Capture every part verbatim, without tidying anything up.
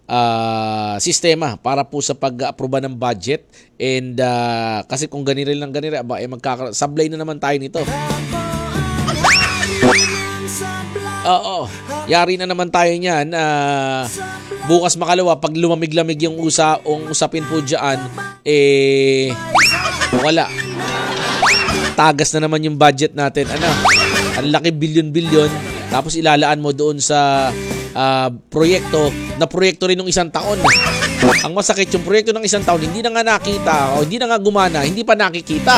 uh, sistema para po sa pag-aproba ng budget. And uh, kasi kung ganito lang ganito, aba, eh, magkaka- sablay na naman tayo nito. Oo, yari na naman tayo niyan. Uh, bukas makalawa, pag lumamig-lamig yung usa, ang usapin po dyan, eh, wala. Tagas na naman yung budget natin. Ano? Ang laki bilyon-bilyon. Tapos ilalaan mo doon sa uh, proyekto na proyekto rin ng isang taon. Ang masakit, yung proyekto ng isang taon, hindi na nga nakita o hindi na nga gumana, hindi pa nakikita.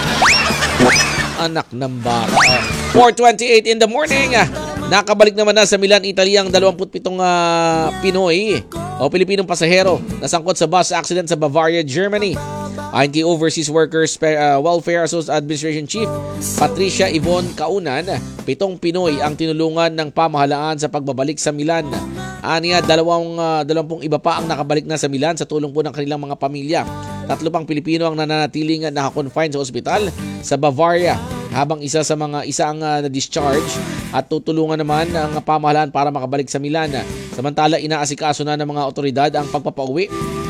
Anak ng baka. four twenty-eight in the morning. Nakabalik naman na sa Milan, Italy ang dalawampu't-pitong uh, Pinoy o Pilipinong pasahero na sangkot sa bus accident sa Bavaria, Germany. Ayon kay Overseas Workers uh, Welfare Administration Chief Patricia Yvonne Kaunan, pitong Pinoy ang tinulungan ng pamahalaan sa pagbabalik sa Milan. Aniya, dalawang, uh, dalawampung iba pa ang nakabalik na sa Milan sa tulong po ng kanilang mga pamilya. Tatlo pang Pilipino ang nananatiling nakakonfine sa ospital sa Bavaria, habang isa sa mga isa ang uh, na-discharge at tutulungan naman ang pamahalaan para makabalik sa Milan. Samantala, inaasikaso na ng mga otoridad ang pagpapauwi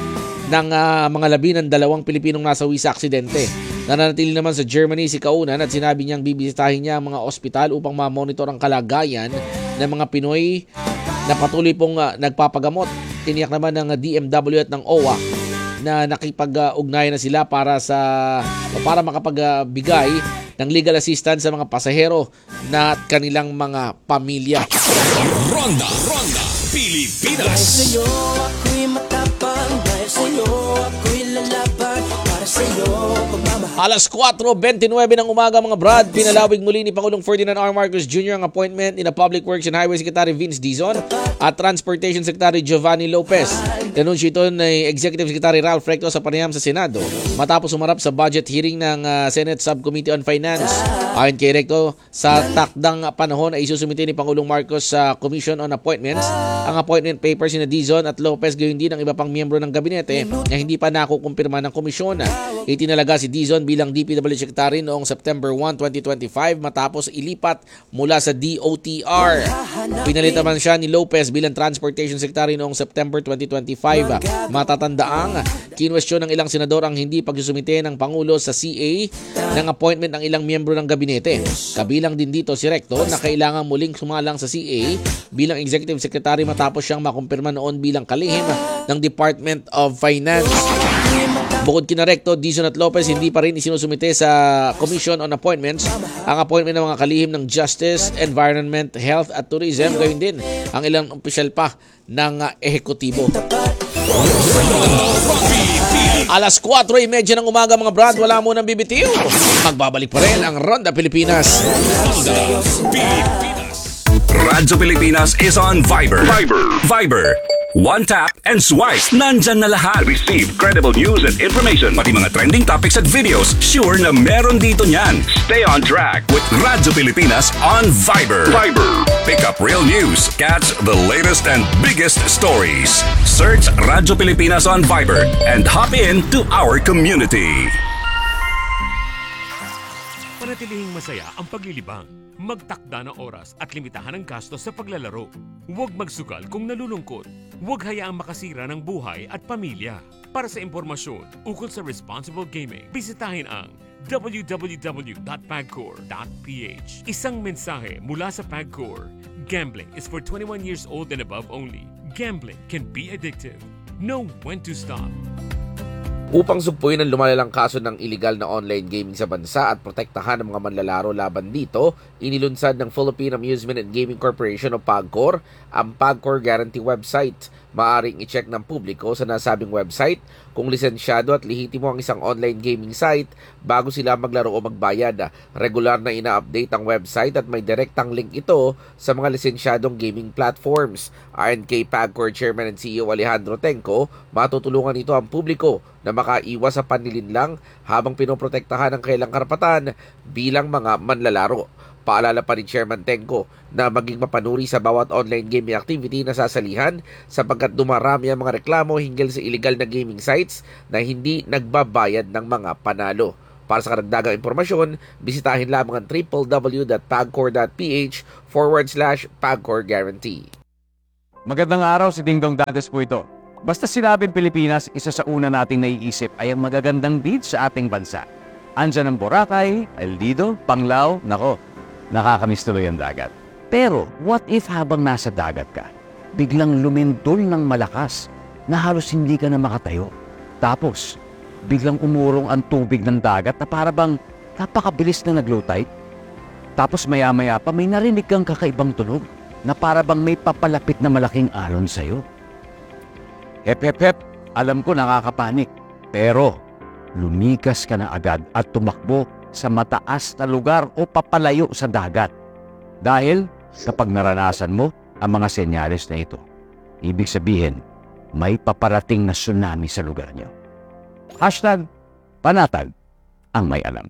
ng uh, mga labi ng dalawang Pilipinong nasawi sa aksidente. Nananatili naman sa Germany si Kaunan at sinabi niyang bibisitahin niya ang mga ospital upang ma-monitor ang kalagayan ng mga Pinoy na patuloy pong uh, nagpapagamot. Tiniyak naman ng D M W at ng O W A na nakipag-ugnayan na sila para sa o para makapagbigay ng legal assistance sa mga pasahero na kanilang mga pamilya. Ronda Ronda Pilipinas. Dahil sa'yo ako'y matapang, dahil sa'yo ako'y lalaban, para sa'yo pagmamahal. Alas kwatro twenty-nine ng umaga mga brad, pinalawig muli ni Pangulong Ferdinand R. Marcos Junior ang appointment ni na Public Works and Highway Secretary Vince Dizon at Transportation Secretary Giovanni Lopez. Tinunsyo ito ni Executive Secretary Ralph Recto sa panayam sa Senado matapos umarap sa budget hearing ng uh, Senate Subcommittee on Finance. Ayon kay Recto, sa takdang panahon ay isusumite ni Pangulong Marcos sa Commission on Appointments ang appointment papers ni Dizon at Lopez, gayon din ang iba pang miyembro ng gabinete na hindi pa nakukumpirma ng komisyon. Itinalaga si Dizon bilang D P W Secretary noong September first, twenty twenty-five matapos ilipat mula sa D O T R. Pinalitan man siya ni Lopez bilang Transportation Secretary noong September twenty twenty-five. Matatandaang kinwestiyon ng ilang senador ang hindi pagsusumite ng Pangulo sa C A ng appointment ng ilang miyembro ng gabinete. Kabilang din dito si Recto na kailangan muling sumalang sa C A bilang Executive Secretary matapos siyang makumpirma noon bilang kalihim ng Department of Finance. Bukod kina Recto, Dizon at Lopez, hindi pa rin isinusumite sa Commission on Appointments ang appointment ng mga kalihim ng Justice, Environment, Health at Tourism, gayon din ang ilang opisyal pa ng uh, ehekutibo. Alas kwatro thirty ng umaga mga brad, wala mo nang bibitiw. Magbabalik pa rin ang Ronda Pilipinas. Ronda Pilipinas. Radyo Pilipinas is on Viber. Viber. Viber. One tap and swipe. Nandyan na lahat. Receive credible news and information. Pati mga trending topics at videos. Sure na meron dito niyan. Stay on track with Radyo Pilipinas on Viber. Viber. Pick up real news. Catch the latest and biggest stories. Search Radyo Pilipinas on Viber and hop in to our community. Panatilihing masaya ang paglilibang. Magtakda ng oras at limitahan ang gastos sa paglalaro. Huwag magsugal kung nalulungkot. Huwag hayaang makasira ng buhay at pamilya. Para sa impormasyon ukol sa responsible gaming, bisitahin ang w w w dot pagcor dot p h. Isang mensahe mula sa Pagcor. Gambling is for twenty-one years old and above only. Gambling can be addictive. Know when to stop. Upang sugpuin ang lumalalang kaso ng illegal na online gaming sa bansa at protektahan ang mga manlalaro laban dito, inilunsad ng Philippine Amusement and Gaming Corporation o PAGCOR ang PAGCOR Guarantee website. Maaring i-check ng publiko sa nasabing website kung lisensyado at lehitimo ang isang online gaming site bago sila maglaro o magbayad. Regular na ina-update ang website at may direktang link ito sa mga lisensyadong gaming platforms. Ayon kay PAGCOR Chairman and C E O Alejandro Tenco, matutulungan ito ang publiko na makaiwas sa panlilinlang habang pinoprotektahan ang kailang karapatan bilang mga manlalaro. Paalala pa ni Chairman Tenco na maging mapanuri sa bawat online gaming activity na sasalihan sapagkat dumarami ang mga reklamo hinggil sa illegal na gaming sites na hindi nagbabayad ng mga panalo. Para sa karagdagang impormasyon, bisitahin lamang ang w w w dot pagcor dot p h forward slash pagcor guarantee. Magandang araw, si Dingdong Dantes po ito. Basta sinabing Pilipinas, isa sa una nating naiisip ay ang magagandang beach sa ating bansa. Andyan ang Boracay, El Nido, Panglao, nako, nakakamiss tuloy ang dagat. Pero what if habang nasa dagat ka, biglang lumindol ng malakas na halos hindi ka na makatayo? Tapos, biglang umurong ang tubig ng dagat na para bang napakabilis na nag-low tide? Tapos maya-maya pa may narinig kang kakaibang tunog na para bang may papalapit na malaking alon sa'yo. Hep, hep, hep, alam ko nakakapanik. Pero, lumikas ka na agad at tumakbo sa mataas na lugar o papalayo sa dagat. Dahil, kapag naranasan mo ang mga senyales na ito, ibig sabihin, may paparating na tsunami sa lugar niyo. Hashtag, panatag ang may alam.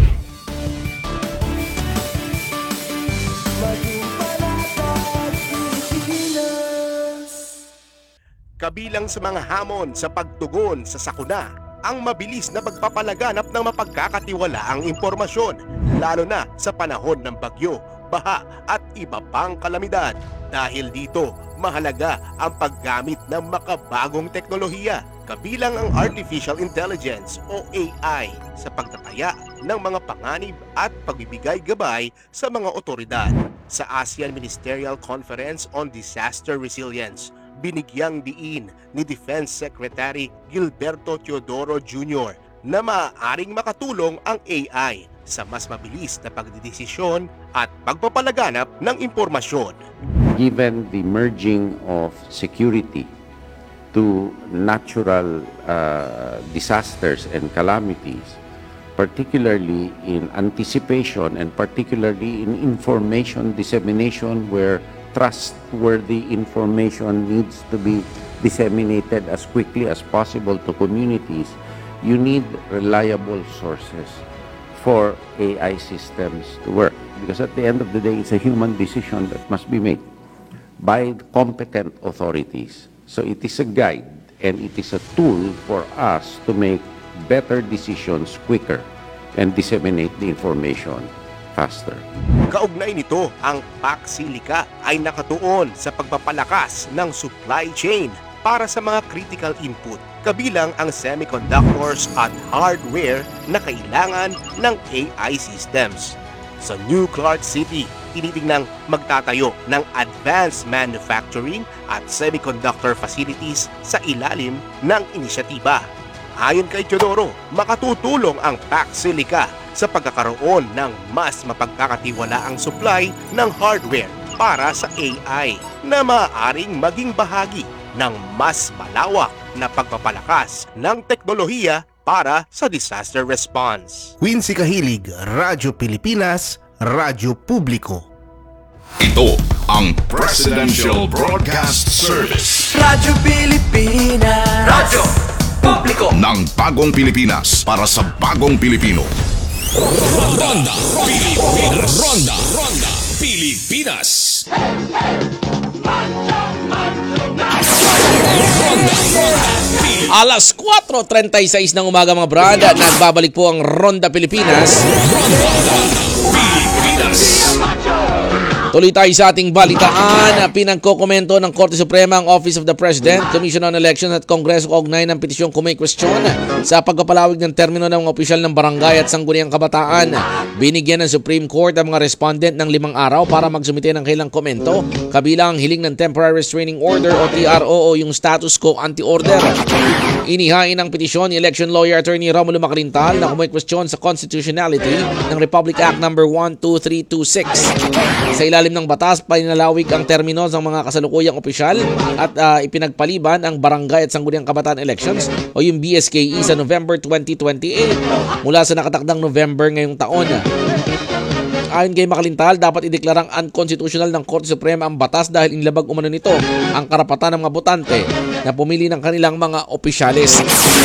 Kabilang sa mga hamon sa pagtugon sa sakuna, ang mabilis na pagpapalaganap ng mapagkakatiwalaang impormasyon, lalo na sa panahon ng bagyo, baha at iba pang kalamidad. Dahil dito, mahalaga ang paggamit ng makabagong teknolohiya, kabilang ang Artificial Intelligence o A I sa pagtataya ng mga panganib at pagbibigay gabay sa mga otoridad. Sa ASEAN Ministerial Conference on Disaster Resilience, binigyang diin ni Defense Secretary Gilberto Teodoro Junior na maaaring makatulong ang A I sa mas mabilis na pagdidesisyon at pagpapalaganap ng impormasyon. Given the merging of security to natural uh, disasters and calamities, particularly in anticipation and particularly in information dissemination where trustworthy information needs to be disseminated as quickly as possible to communities, you need reliable sources for A I systems to work. Because at the end of the day, it's a human decision that must be made by competent authorities. So it is a guide and it is a tool for us to make better decisions quicker and disseminate the information faster. Kaugnay nito, ang Paxilica ay nakatuon sa pagpapalakas ng supply chain para sa mga critical input, kabilang ang semiconductors at hardware na kailangan ng A I systems. Sa New Clark City, tinitingnang magtatayo ng advanced manufacturing at semiconductor facilities sa ilalim ng inisyatiba. Ayon kay Teodoro, makatutulong ang Paxilica sa pagkakaroon ng mas mapagkakatiwalaang supply ng hardware para sa A I na maaaring maging bahagi ng mas malawak na pagpapalakas ng teknolohiya para sa disaster response. Quincy Kahilig, Radyo Pilipinas, Radyo Publiko. Ito ang Presidential Broadcast Service Radyo Pilipinas, Radyo Publiko ng Bagong Pilipinas para sa Bagong Pilipino. Ronda Pilipinas. Ronda Ronda Pilipinas. Alas kwatro trenta y seis ng umaga mga brad, nagbabalik po ang Ronda Pilipinas. Ronda Pilipinas. Tuloy tayo sa ating balitaan. Pinagkokomento ng Korte Suprema ang Office of the President, Commission on Elections at Kongreso kaugnay ng petisyong kumay question sa pagpapalawig ng termino ng mga opisyal ng barangay at sangguniang kabataan. Binigyan ng Supreme Court ang mga respondent ng limang araw para magsumite ng kailang komento, kabilang ang hiling ng Temporary Restraining Order o T R O o yung status quo anti-order. Inihain ang petisyon ni Election Lawyer Attorney Romulo Macalintal na kumay question sa constitutionality ng Republic Act number one two three two six. Sa ilalim ng batas, paninalawig ang termino ng mga kasalukuyang opisyal at uh, ipinagpaliban ang barangay at sangguniang kabataan elections o yung B S K E sa November twenty twenty-eight mula sa nakatakdang November ngayong taon. Ayon kay Macalintal, dapat ideklarang unconstitutional ng Korte Suprema ang batas dahil inilabag umano nito ang karapatan ng mga botante na pumili ng kanilang mga opisyalis.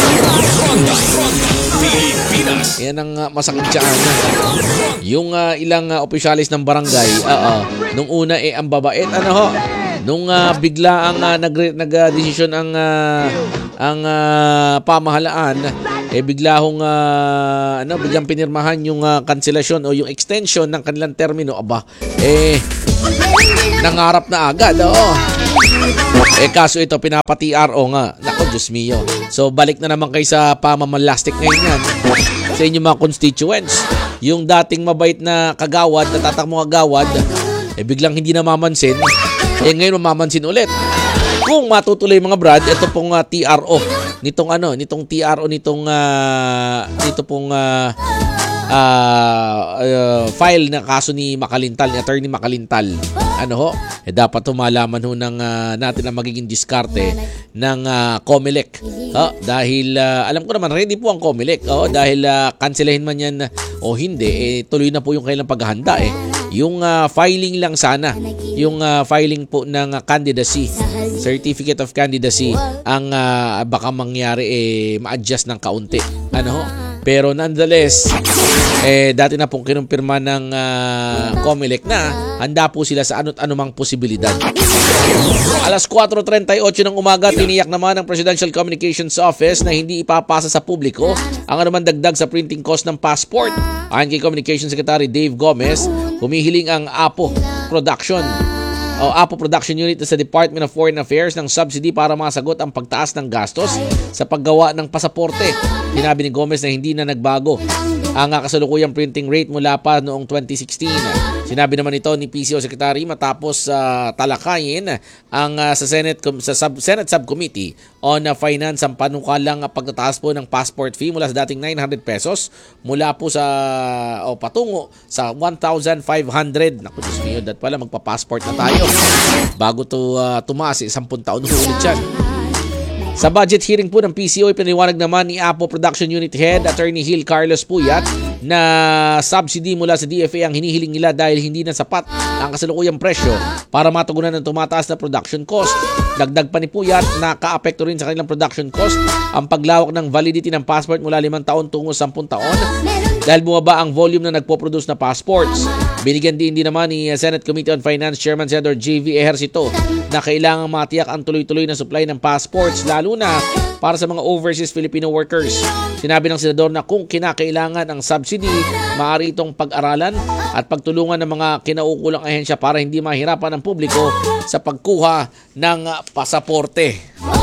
Yan ang uh, masakit dyan. Yung uh, ilang uh, opisyalis ng barangay, uh, uh, nung una eh ang babait, ano ho, nung uh, bigla ang uh, nag-desisyon ang uh, ang uh, pamahalaan, eh bigla hong uh, ano, biglang pinirmahan yung uh, kanselasyon o yung extension ng kanilang termino, aba, eh nangarap na agad, oh. Eh kaso ito, pinapa-T R O nga. Nako, Diyos mio. So balik na naman kayo sa pamamalastik ngayon yan. Sa inyong mga constituents. Yung dating mabait na kagawad, natatakmong kagawad, eh biglang hindi na mamansin. Eh ngayon mamamansin ulit. Kung matutuloy mga brad, ito pong uh, T R O. Nitong ano, nitong T R O, nitong uh, nito pong uh, uh, uh, file na kaso ni Makalintal, ni Attorney Makalintal. Ano ho? Eh dapat humalaman ho ng uh, natin ang magiging diskarte ng uh, COMELEC. Oh, dahil uh, alam ko naman ready po ang COMELEC. Oh, dahil uh, cancelahin man yan o hindi, eh tuloy na po yung kailang paghahanda eh. Yung uh, filing lang sana, yung uh, filing po ng uh, candidacy, certificate of candidacy, ang uh, baka mangyari eh ma-adjust ng kaunti. Ano ho? Pero nonetheless, eh dati na pong kinumpirma ng uh, COMELEC na handa po sila sa ano't anumang posibilidad. Alas kwatro trentay otso ng umaga, tiniyak naman ng Presidential Communications Office na hindi ipapasa sa publiko ang anuman dagdag sa printing cost ng passport. Ayon kay Communications Secretary Dave Gomez, humihiling ang A P O Production o A P O Production Unit sa Department of Foreign Affairs ng subsidy para masagot ang pagtaas ng gastos sa paggawa ng pasaporte. Sinabi ni Gomez na hindi na nagbago ang kasalukuyang printing rate mula pa noong twenty sixteen. Sinabi naman ito ni P C O Secretary matapos uh, talakayin ang uh, sa Senate sa sub, Senate Subcommittee on uh, Finance ang panukalang uh, pagtataas po ng passport fee mula sa dating nine hundred pesos mula po sa o patungo sa one thousand five hundred. Naku, Diyos mio, dat pala magpa-passport na tayo bago to uh, tumaas, eh, sampung taon na ulit yan. Sa budget hearing po ng P C O, ipiniwanag naman ni A P O Production Unit Head Attorney Gil Carlos Puyat na subsidy mula sa D F A ang hinihiling nila dahil hindi na sapat ang kasalukuyang presyo para matugunan ng tumataas na production cost. Dagdag pa ni Puyat na kaapekto rin sa kanilang production cost ang paglawak ng validity ng passport mula limang taon tungo sampung taon dahil bumaba ang volume na nagpo-produce na passports. Binigyan din din naman ni Senate Committee on Finance Chairman Senator J V Ejercito na kailangang matiyak ang tuloy-tuloy na supply ng passports lalo na para sa mga overseas Filipino workers. Sinabi ng senador na kung kinakailangan ang subsidy, maaari itong pag-aralan at pagtulungan ng mga kinaukulang ahensya para hindi mahirapan ang publiko sa pagkuha ng pasaporte.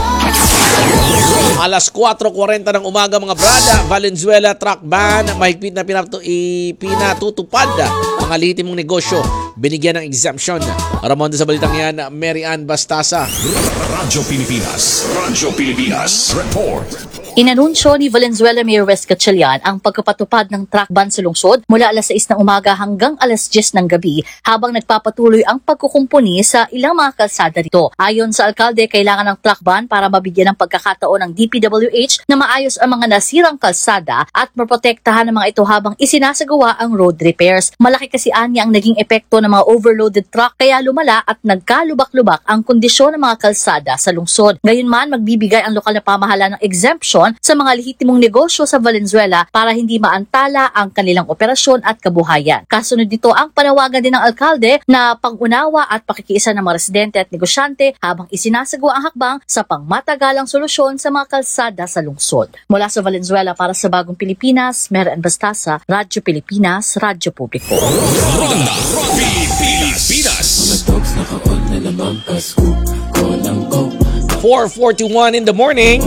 Alas kwatro kwarenta ng umaga mga brada, Valenzuela truck ban, mahigpit na pinatu- pinatutupad ang lihitimong negosyo. Binigyan ng exemption. Ramonda sa balitang yan, Mary Ann Bastasa. Radyo Pilipinas. Radyo Pilipinas. Report. Inanunsyo ni Valenzuela Mayor Wes Gatchalian ang pagkapatupad ng truck ban sa lungsod mula alas sais ng umaga hanggang alas diyes ng gabi habang nagpapatuloy ang pagkukumpuni sa ilang mga kalsada rito. Ayon sa alkalde, kailangan ng truck ban para mabigyan ng pagkakataon ng D P W H na maayos ang mga nasirang kalsada at maprotektahan ng mga ito habang isinasagawa ang road repairs. Malaki kasi anya ang naging epekto ng mga overloaded truck kaya lumala at nagkalubak-lubak ang kondisyon ng mga kalsada sa lungsod. Gayunman, magbibigay ang lokal na pamahalaan ng exemption sa mga lehitimong negosyo sa Valenzuela para hindi maantala ang kanilang operasyon at kabuhayan. Kasunod dito ang panawagan din ng alkalde na pag-unawa at pakikiisa ng mga residente at negosyante habang isinasagawa ang hakbang sa pangmatagalang solusyon sa mga kalsada sa lungsod. Mula sa Valenzuela para sa Bagong Pilipinas, Mary Ann Bastasa, Radyo Pilipinas, Radyo Publiko. Ronda Pilipinas. four forty-one in the morning.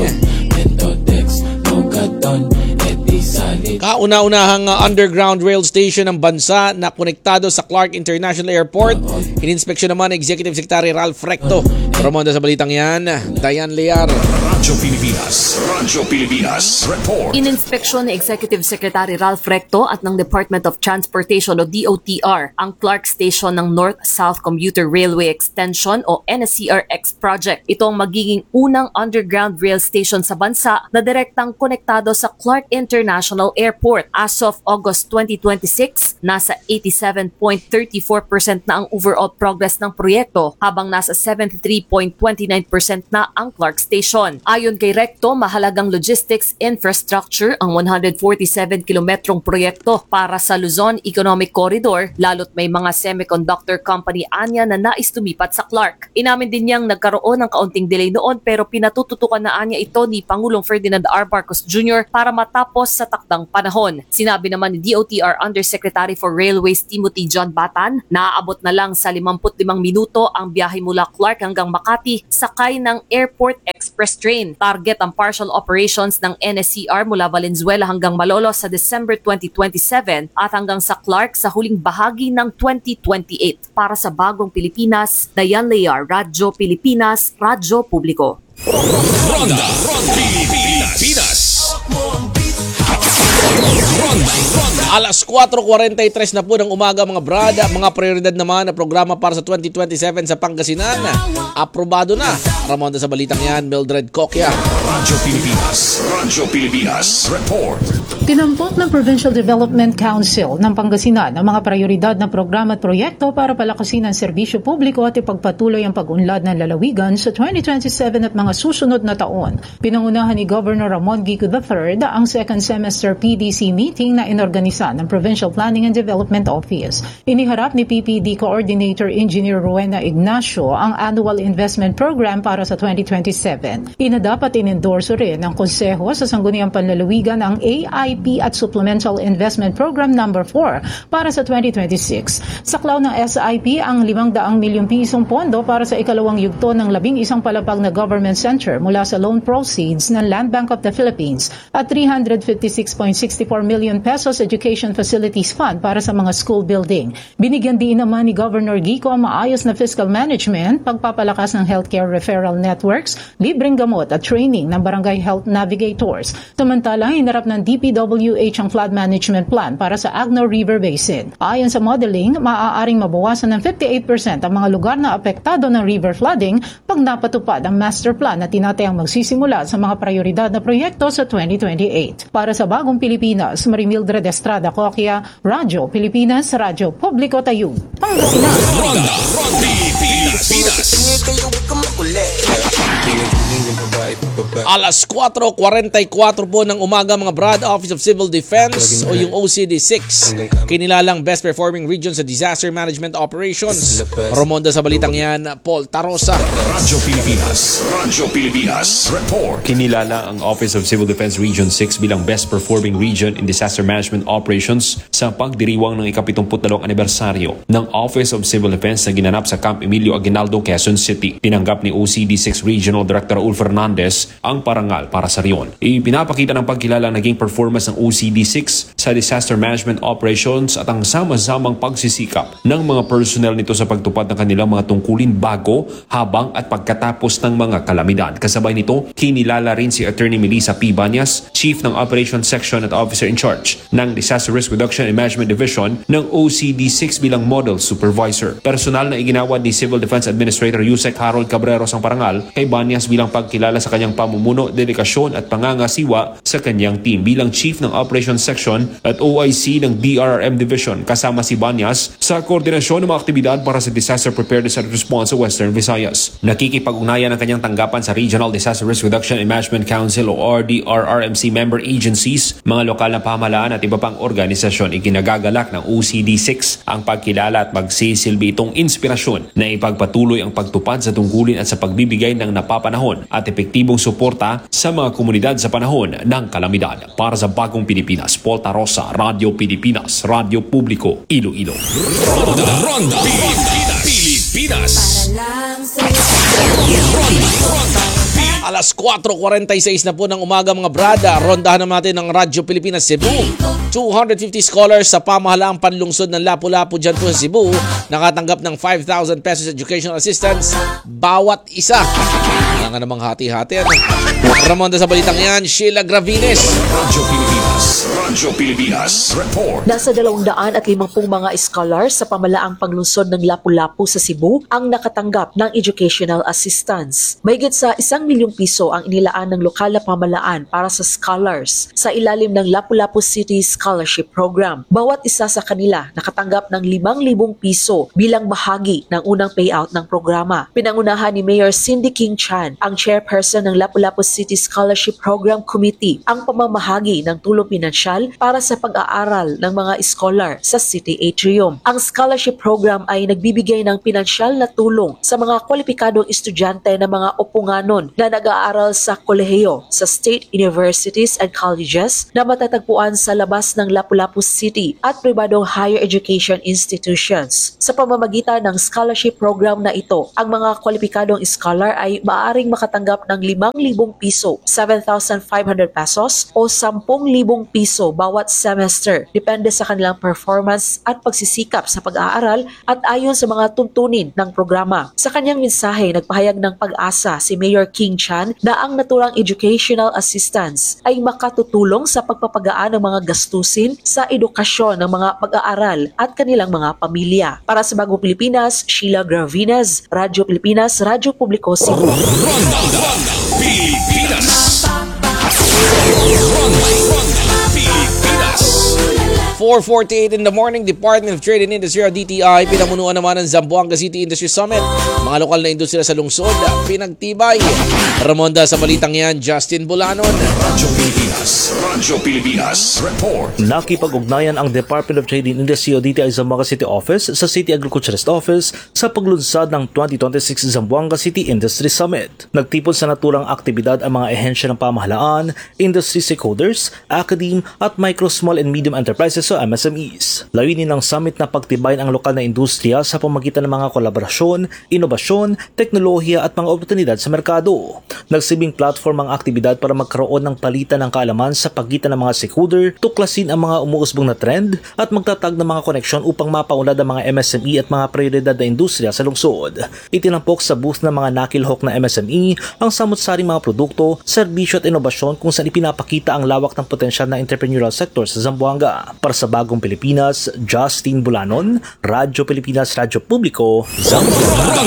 Kauna-unahang uh, underground rail station ng bansa na konektado sa Clark International Airport. Ininspeksyon naman Executive Secretary Ralph Recto. Ramonda sa balitang yan, Diane Lear. Radyo Pilipinas. Radyo Pilipinas. Report. Ininspeksyon ni Executive Secretary Ralph Recto at ng Department of Transportation o D O T R ang Clark Station ng North-South Commuter Railway Extension o N S C R X project. Ito ang magiging unang underground rail station sa bansa na direktang konektado sa Clark International Airport. As of August twenty twenty-six, nasa eighty-seven point three four percent na ang overall progress ng proyekto habang nasa seventy-three point two nine percent na ang Clark Station. Ayon kay Recto, mahalagang logistics infrastructure ang one hundred forty-seven kilometrong proyekto para sa Luzon Economic Corridor lalo't may mga semiconductor company anya na nais tumipat sa Clark. Inamin din niyang nagkaroon ng kaunting delay noon pero pinatututukan na anya ito ni Pangulong Ferdinand R. Marcos Junior para matapos sa takdang ng panahon. Sinabi naman ni D O T R Undersecretary for Railways Timothy John Batan, naaabot na lang sa limampu't limang minuto ang biyahe mula Clark hanggang Makati sakay ng Airport Express Train. Target ang partial operations ng N S C R mula Valenzuela hanggang Malolos sa December twenty twenty-seven at hanggang sa Clark sa huling bahagi ng twenty twenty-eight. Para sa Bagong Pilipinas, Dayan Lear, Radyo Pilipinas, Radyo Publiko. Ronda Ronda Pilipinas. Alas kwatro kuwarenta y tres na po ng umaga mga brad. Mga prioridad naman na programa para sa twenty twenty-seven sa Pangasinan. Aprobado na. Ramonda sa balitang yan, Mildred Coquia. Radyo Pilipinas. Radyo Pilipinas. Report. Tinampok ng Provincial Development Council ng Pangasinan ang mga prioridad na programa at proyekto para palakasin ang serbisyo publiko at ipagpatuloy ang pag-unlad ng lalawigan sa twenty twenty-seven at mga susunod na taon. Pinangunahan ni Governor Ramon Gico the third ang second semester P D C meeting na inorganisa ng Provincial Planning and Development Office. Iniharap ni P P D Coordinator Engineer Rowena Ignacio ang Annual Investment Program para sa twenty twenty-seven. Inadap at inendorso rin ng Konseho sa Sangguniang Panlalawigan ang A I P at Supplemental Investment Program number four para sa twenty twenty-six. Saklaw ng S I P ang limang daang milyong pisong pondo para sa ikalawang yugto ng labing isang palapag na government center mula sa loan proceeds ng Land Bank of the Philippines at three hundred fifty-six point six four million pesos Education Facilities Fund para sa mga school building. Binigyan din naman ni Governor Gico ang maayos na fiscal management, pagpapalakas ng healthcare referral networks, libreng gamot at training ng barangay health navigators. Samantalang hinarap ng D P W H ang flood management plan para sa Agno River Basin. Ayon sa modeling, maaaring mabawasan ng fifty-eight percent ang mga lugar na apektado ng river flooding pag napatupad ang master plan na tinatayang magsisimula sa mga prioridad na proyekto sa twenty twenty-eight. Para sa Bagong Pilipinas, Marimildred Estrada Coquia, Radyo Pilipinas, Radyo Publiko Tayug, Pangasinan. Ronda Ronda Pilipinas. Alas kwatro kuwarenta y kwatro po ng umaga mga brad. Office of Civil Defense o yung O C D six, kinilalang Best Performing Region sa Disaster Management Operations. Romonda sa balitang yan, Paul Tarosa. Radyo Pilipinas. Radyo Pilipinas. Report. Kinilala ang Office of Civil Defense Region six bilang Best Performing Region in Disaster Management Operations sa pagdiriwang ng ikapitumputdalawang anibersaryo ng Office of Civil Defense na ginanap sa Camp Emilio Aguinaldo, Quezon City. Tinanggap ni O C D six Regional Director Raul Fernandez ang parangal para sa riyon. Ipinapakita ng pagkilala ang naging performance ng O C D six sa disaster management operations at ang sama-samang pagsisikap ng mga personnel nito sa pagtupad ng kanilang mga tungkulin bago, habang at pagkatapos ng mga kalamidad. Kasabay nito, kinilala rin si Attorney Melissa P. Banyas, Chief ng Operations Section at Officer in Charge ng Disaster Risk Reduction and Management Division ng O C D six bilang Model Supervisor. Personal na iginawad ni Civil Defense Administrator Yusek Harold Cabreros ang parangal kay Banyas bilang pagkilala sa kanyang pamumuno, dedikasyon at pangangasiwa sa kanyang team bilang Chief ng Operations Section at O I C ng D R R M Division. Kasama si Banyas sa koordinasyon ng mga aktibidad para sa Disaster Preparedness and Response sa Western Visayas. Nakikipag-ugnayan ang kanyang tanggapan sa Regional Disaster Risk Reduction and Management Council o R D R R M C member agencies, mga lokal na pamahalaan at iba pang organisasyon. Iginagagalak ng O C D six ang pagkilala at magsisilbi itong inspirasyon na ipagpatuloy ang pagtupad sa tungkulin at sa pagbibigay ng napapanahon at epektibong suporta sa mga komunidad sa panahon ng kalamidad. Para sa Bagong Pilipinas, Paul Tarosa, Radyo Pilipinas, Radyo Publiko, Iloilo. Ronda Ronda Pilipinas. Pilipinas. Alas kwatro kuwarenta y seis na po ng umaga mga brada. Rondahan naman natin ng Radyo Pilipinas Cebu. two hundred fifty scholars sa pamahalaang panlungsod ng Lapu-Lapu dyan po sa Cebu nakatanggap ng five thousand pesos educational assistance bawat isa. Wala nga namang hati-hati. Ano? Ramonda sa balitang yan, Sheila Gravines. Radyo Pilipinas. Radyo Pilipinas. Report. Nasa dalawang daan at limampung mga scholars sa pamalaang panglungsod ng Lapu-Lapu sa Cebu ang nakatanggap ng educational assistance. Mahigit sa isang milyong piso ang inilaan ng lokal na pamalaan para sa scholars sa ilalim ng Lapu-Lapu City Scholarship Program. Bawat isa sa kanila nakatanggap ng limang libong piso bilang bahagi ng unang payout ng programa. Pinangunahan ni Mayor Cindy King Chan, ang chairperson ng Lapu-Lapu City Scholarship Program Committee, ang pamamahagi ng tulong pinansyal pinansyal para sa pag-aaral ng mga scholar sa City Atrium. Ang scholarship program ay nagbibigay ng pinansyal na tulong sa mga kwalipikadong estudyante ng mga upunganon na nag-aaral sa kolehiyo, sa state universities and colleges na matatagpuan sa labas ng Lapu-Lapu City at pribadong higher education institutions. Sa pamamagitan ng scholarship program na ito, ang mga kwalipikadong scholar ay maaaring makatanggap ng limang libong piso, seven thousand five hundred pesos o sampung libong piso bawat semester, depende sa kanilang performance at pagsisikap sa pag-aaral at ayon sa mga tuntunin ng programa. Sa kanyang mensahe, nagpahayag ng pag-asa si Mayor King Chan na ang naturang educational assistance ay makatutulong sa pagpapagaan ng mga gastusin sa edukasyon ng mga pag-aaral at kanilang mga pamilya. Para sa Bagong Pilipinas, Sheila Gravinez, Radyo Pilipinas, Radyo Publiko Cebu. four forty-eight in the morning, Department of Trade and Industry o D T I, pinamunuan naman ng Zamboanga City Industry Summit. Mga lokal na industriya sa lungsod, pinagtibay. Ramonda sa balitang yan, Justin Bulanon. Radyo Pilipinas, Radyo Pilipinas, report. Nakipag-ugnayan ang Department of Trade and Industry o D T I Zamboanga City Office sa City Agriculturist Office sa paglunsad ng twenty twenty-six Zamboanga City Industry Summit. Nagtipon sa naturang aktibidad ang mga ehensya ng pamahalaan, industry stakeholders, academe at micro, small and medium enterprises o M S M Es. Layunin ng summit na pagtibayin ang lokal na industriya sa pamagitan ng mga kolaborasyon, inobasyon, teknolohiya at mga oportunidad sa merkado. Nagsibing platform ang aktibidad para magkaroon ng palitan ng kaalaman sa pagitan ng mga stakeholder, tuklasin ang mga umuusbong na trend at magtatag ng mga koneksyon upang mapaunlad ang mga M S M E at mga prioridad na industriya sa lungsod. Itinampok sa booth ng mga nakilhok na M S M E ang samut-saring mga produkto, serbisyo at inobasyon kung saan ipinapakita ang lawak ng potensyal na entrepreneurial sector sa Zamboanga. Para sa Bagong Pilipinas, Justin Bulanon, Radyo Pilipinas, Radyo Publiko, Zamboanga.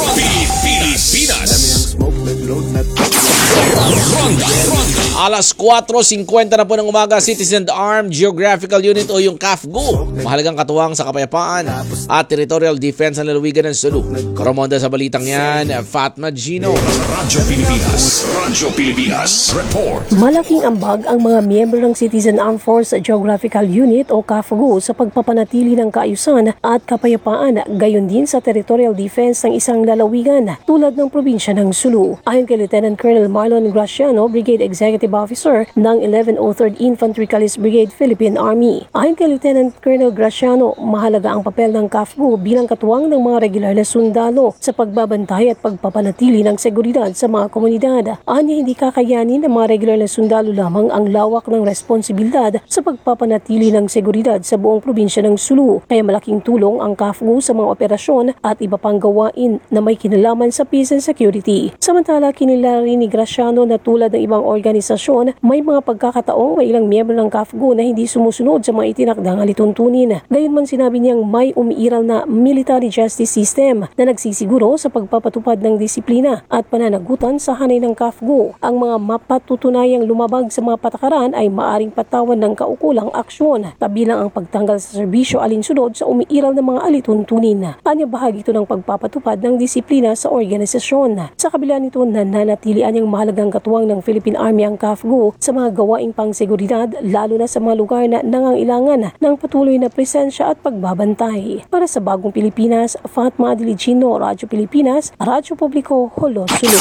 Alas four fifty na po ng umaga, Citizen Armed Geographical Unit o yung C A F G U, mahalagang katuwang sa kapayapaan at territorial defense ng lalawigan ng Sulu. Karamonda sa balitang yan, Fatma Gino. Radyo Pilipinas, Radyo Pilipinas, report. Malaking ambag ang mga miyembro ng Citizen Armed Force Geographical Unit o C A F G U sa pagpapanatili ng kaayusan at kapayapaan, gayon din sa territorial defense ng isang lalawigan tulad ng probinsya ng Sulu. Ayon kay Lieutenant Colonel Marlon Graciano, Brigade Executive Officer ng eleven oh third Infantry Calis Brigade, Philippine Army. Ayon kay Lieutenant Colonel Graciano, mahalaga ang papel ng C A F G U bilang katuwang ng mga regular na sundalo sa pagbabantay at pagpapanatili ng seguridad sa mga komunidad. Anya, hindi kakayanin ng mga regular na sundalo lamang ang lawak ng responsibilidad sa pagpapanatili ng seguridad sa buong probinsya ng Sulu. Kaya malaking tulong ang C A F G U sa mga operasyon at iba pang gawain na may kinalaman sa peace and security. Samantala, kinilala rin ni Graciano na tulad ng ibang organisasyon, may mga pagkakataong may ilang miyembro ng C A F G U na hindi sumusunod sa mga itinakdang alituntunin. Gayunman sinabi niyang may umiiral na military justice system na nagsisiguro sa pagpapatupad ng disiplina at pananagutan sa hanay ng C A F G U. Ang mga mapatutunayang lumabag sa mga patakaran ay maaring patawan ng kaukulang aksyon, kabilang ang pagtanggal sa serbisyo alinsunod sa umiiral na mga alituntunin. Anya, bahagi ito ng pagpapatupad ng disiplina sa organisasyon. Sa kabila nito, nananatilian ang mahalagang katuwang ng Philippine Army ang C A F G U sa mga gawaing pangseguridad, lalo na sa mga lugar na nangangailangan ng patuloy na presensya at pagbabantay. Para sa Bagong Pilipinas, Fatma Adiligino, Radyo Pilipinas, Radyo Publiko, Holo, Sulu.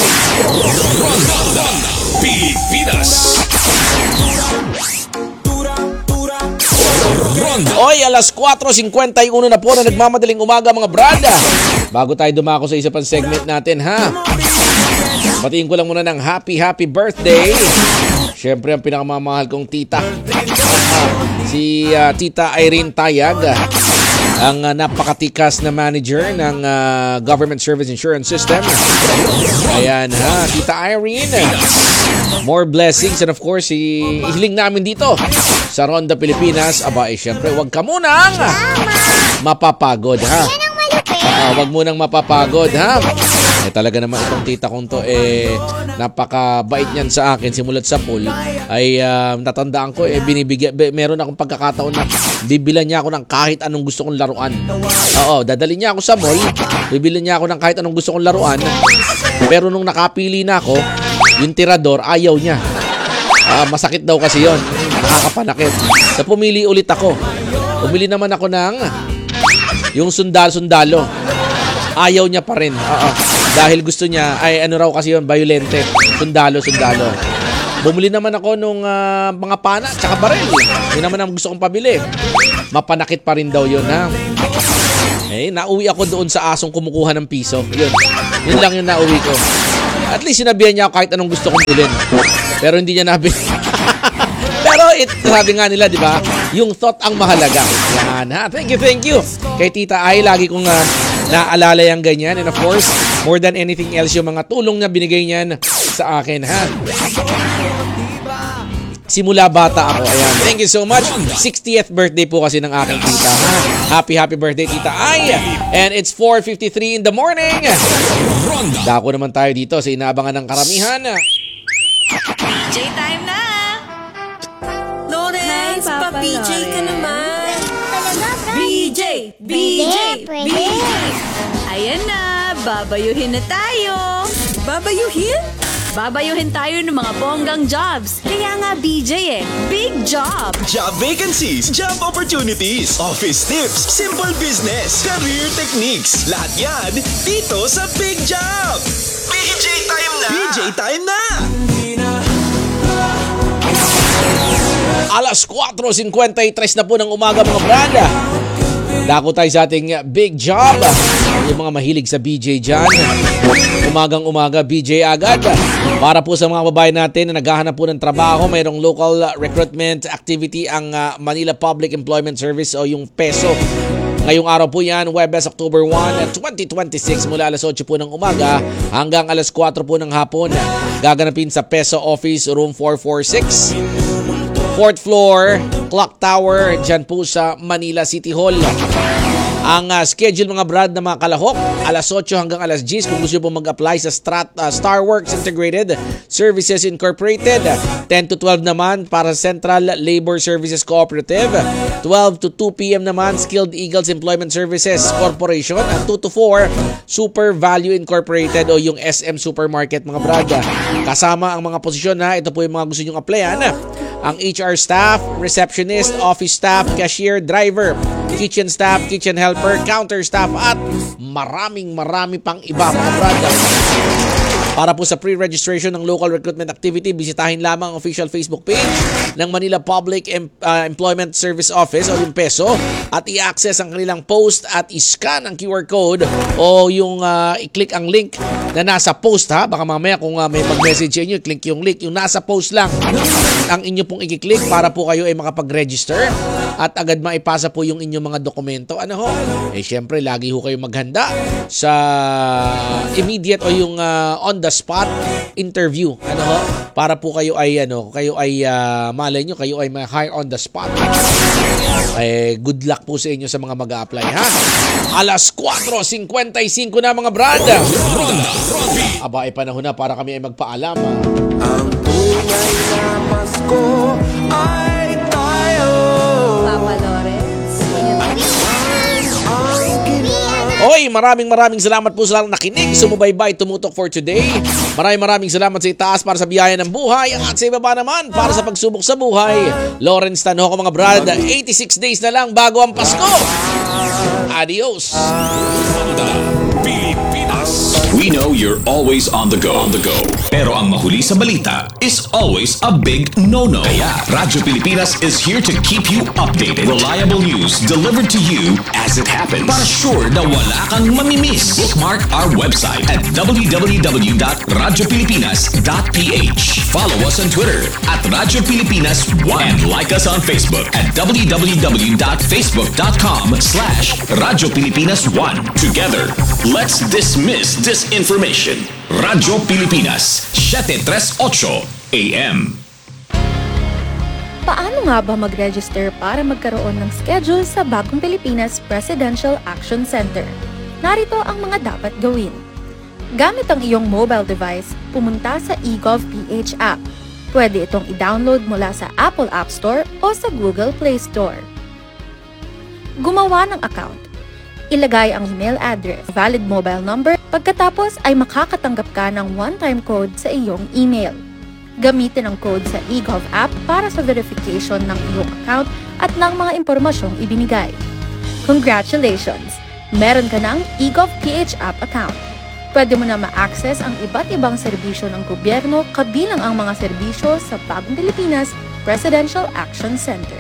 Pilipinas. Oy, alas four fifty-one na po na nagmamadaling umaga mga brad. Bago tayo dumako sa isa pang segment natin, ha? Batiin ko lang muna ng happy happy birthday. Siyempre ang pinakamamahal kong tita, si uh, Tita Irene Tayag, ang uh, napakatikas na manager ng uh, Government Service Insurance System. Ayan ha, Tita Irene. More blessings and of course, ihiling namin dito sa Ronda Pilipinas. Aba, eh syempre, wag ka munang mapapagod ha. Uh, wag munang mapapagod ha. Eh talaga naman itong tita kong to eh napakabait niyan sa akin simulat sa pool ay uh, natandaan ko eh binibigyan be, meron akong pagkakataon na bibilan niya ako ng kahit anong gusto kong laruan. Oo, dadalhin niya ako sa mall, bibilan niya ako ng kahit anong gusto kong laruan. Pero nung nakapili na ako, yung tirador ayaw niya. Uh, masakit daw kasi yon. Nakakapanakit. So pumili ulit ako. Pumili naman ako ng yung sundalo-sundalo. Ayaw niya pa rin. Oo. Dahil gusto niya, ay ano raw kasi yun, violente. Sundalo-sundalo. Bumili naman ako nung uh, mga pana at saka baril. Yun naman ang gusto kong pabili. Mapanakit pa rin daw yun, ha? Eh, nauwi ako doon sa asong kumukuha ng piso. Yun. Yun lang yung nauwi ko. At least sinabihan niya ako kahit anong gusto kong bilhin. Pero hindi niya nabi. Pero it, sabi nga nila, di ba? Yung thought ang mahalaga. Yan, ha? Thank you, thank you. Kay Tita Ay, lagi kong uh, naalala yung ganyan. And of course, more than anything else, yung mga tulong na binigay niyan sa akin, ha? Simula bata ako. Ayan. Thank you so much. sixtieth birthday po kasi ng aking tita. Happy, happy birthday, Tita Ay. And it's four fifty-three in the morning. Dako naman tayo dito sa inaabangan ng karamihan. B J time na! Lawrence, pa-B J ka naman! B J! B J! B J! Ayan na! Babayuhin na tayo! Babayuhin? Babayuhin tayo ng mga bonggang jobs. Kaya nga B J eh, big job! Job vacancies, job opportunities, office tips, simple business, career techniques. Lahat yan dito sa Big Job! B J time na! B J time na! Alas four fifty-three na po ng umaga mga branda. Dako tayo sa ating Big Job. Yung mga mahilig sa B J dyan, umagang umaga B J agad. Para po sa mga babae natin na naghahanap po ng trabaho, mayroong local recruitment activity ang uh, Manila Public Employment Service o yung PESO. Ngayong araw po yan, Webes, October first, twenty twenty-six, mula alas eight po ng umaga hanggang alas four po ng hapon. Gaganapin sa PESO Office, Room four forty-six. Fourth floor, Clock Tower, dyan po sa Manila City Hall. Ang uh, schedule mga brad na mga kalahok, alas eight hanggang alas ten kung gusto po mag-apply sa Strat, uh, Starworks Integrated Services Incorporated. ten to twelve naman para Central Labor Services Cooperative. twelve to two p.m. naman Skilled Eagles Employment Services Corporation. At two to four, Super Value Incorporated o yung S M Supermarket mga brad. Kasama ang mga posisyon na ito po yung mga gusto nyong applyan. Ang H R staff, receptionist, office staff, cashier, driver, kitchen staff, kitchen helper, counter staff at maraming marami pang iba mga brad. Para po sa pre-registration ng local recruitment activity, bisitahin lamang ang official Facebook page ng Manila Public Em- uh, Employment Service Office o yung PESO at i-access ang kanilang post at i-scan ang Q R code o yung uh, i-click ang link na nasa post ha. Baka mamaya kung uh, may mag-message inyo, click yung link. Yung nasa post lang ang inyo pong i-click para po kayo ay makapag-register at agad maipasa po yung inyong mga dokumento. Ano ho? Eh syempre, lagi ho kayo maghanda sa immediate o yung uh, on the spot interview. Ano ho? Para po kayo ay ano, kayo ay uh, malay nyo, kayo ay ma-hire on the spot. Eh, good luck po sa inyo sa mga mag-a-apply ha. Alas four fifty-five na mga brad. Aba, ay panahon na para kami ay magpaalam. Ha? Ang tunay na Pasko ay tayo. Papa Lawrence. Oy, maraming maraming salamat po sa lahat nakinig, sumubaybay, tumutok for today. Maraming maraming salamat sa itaas para sa biyaya ng buhay at sa ibaba naman para sa pagsubok sa buhay. Lawrence Tanho ko mga brad, eighty-six days na lang bago ang Pasko. Adios. We know you're always on the go. On the go. Pero ang mahuli sa balita is always a big no-no. Kaya Radyo Pilipinas is here to keep you updated. Reliable news delivered to you as it happens. Para sure na wala kang mamimiss. Bookmark our website at w w w dot radyo pilipinas dot p h. Follow us on Twitter at Radyo Pilipinas one. And like us on Facebook at w w w dot facebook dot com slash Radyo Pilipinas one. Together, let's dismiss disinformation. Radyo Pilipinas, seven thirty-eight A M. Paano nga ba mag-register para magkaroon ng schedule sa Bagong Pilipinas Presidential Action Center? Narito ang mga dapat gawin. Gamit ang iyong mobile device, pumunta sa eGovPH app. Pwede itong i-download mula sa Apple App Store o sa Google Play Store. Gumawa ng account. Ilagay ang email address, valid mobile number, pagkatapos ay makakatanggap ka ng one-time code sa iyong email. Gamitin ang code sa eGov app para sa verification ng iyong account at ng mga impormasyong ibinigay. Congratulations! Meron ka ng eGov P H app account. Pwede mo na ma-access ang iba't ibang serbisyo ng gobyerno kabilang ang mga serbisyo sa Bagong Pilipinas Presidential Action Center.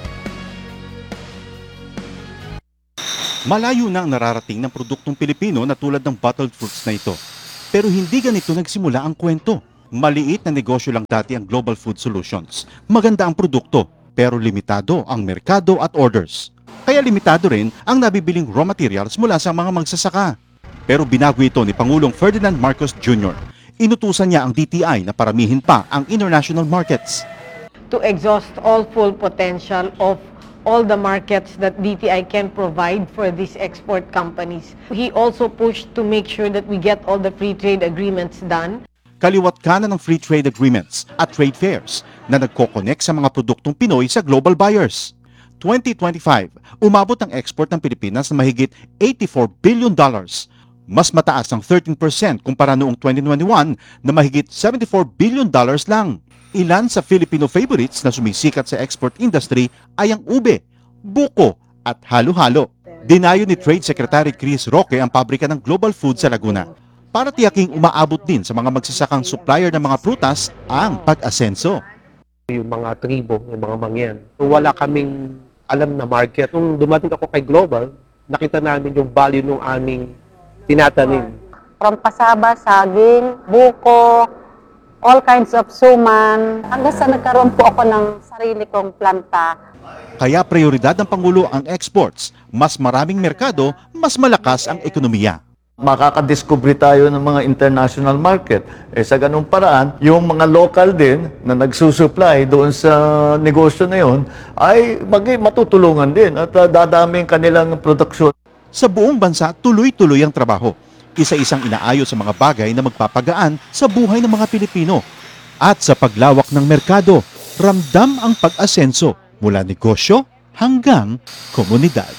Malayo na ang nararating ng produktong Pilipino na tulad ng bottled fruits na ito. Pero hindi ganito nagsimula ang kwento. Maliit na negosyo lang dati ang Global Food Solutions. Maganda ang produkto, pero limitado ang merkado at orders. Kaya limitado rin ang nabibiling raw materials mula sa mga magsasaka. Pero binago ito ni Pangulong Ferdinand Marcos Junior Inutusan niya ang D T I na paramihin pa ang international markets. To exhaust all full potential of all the markets that D T I can provide for these export companies. He also pushed to make sure that we get all the free trade agreements done. Kaliwat kanan ng free trade agreements at trade fairs na nagko-connect sa mga produktong Pinoy sa global buyers. twenty twenty-five, umabot ang export ng Pilipinas na mahigit eighty-four billion dollars. Mas mataas ang thirteen percent kumpara noong twenty twenty-one na mahigit seventy-four billion dollars lang. Ilan sa Filipino favorites na sumisikat sa export industry ay ang ube, buko at halo-halo. Dinayo ni Trade Secretary Chris Roque ang pabrika ng Global Food sa Laguna para tiyaking umaabot din sa mga magsasakang supplier ng mga prutas ang pag-asenso. Yung mga tribo, yung mga mangyan, wala kaming alam na market. Nung dumating ako kay Global, nakita namin yung value ng aming tinatanim. From pasaba, saging, buko, all kinds of suman, hanggang sa nagkaroon po ako ng sarili kong planta. Kaya prioridad ng Pangulo ang exports. Mas maraming merkado, mas malakas ang ekonomiya. Makakadiscover tayo ng mga international market. Eh sa ganung paraan, yung mga local din na nagsusupply doon sa negosyo na yun ay mag- matutulungan din at uh, dadami kanilang produksyon. Sa buong bansa, tuloy-tuloy ang trabaho. Isa-isang inaayos sa mga bagay na magpapagaan sa buhay ng mga Pilipino. At sa paglawak ng merkado, ramdam ang pag-asenso mula negosyo hanggang komunidad.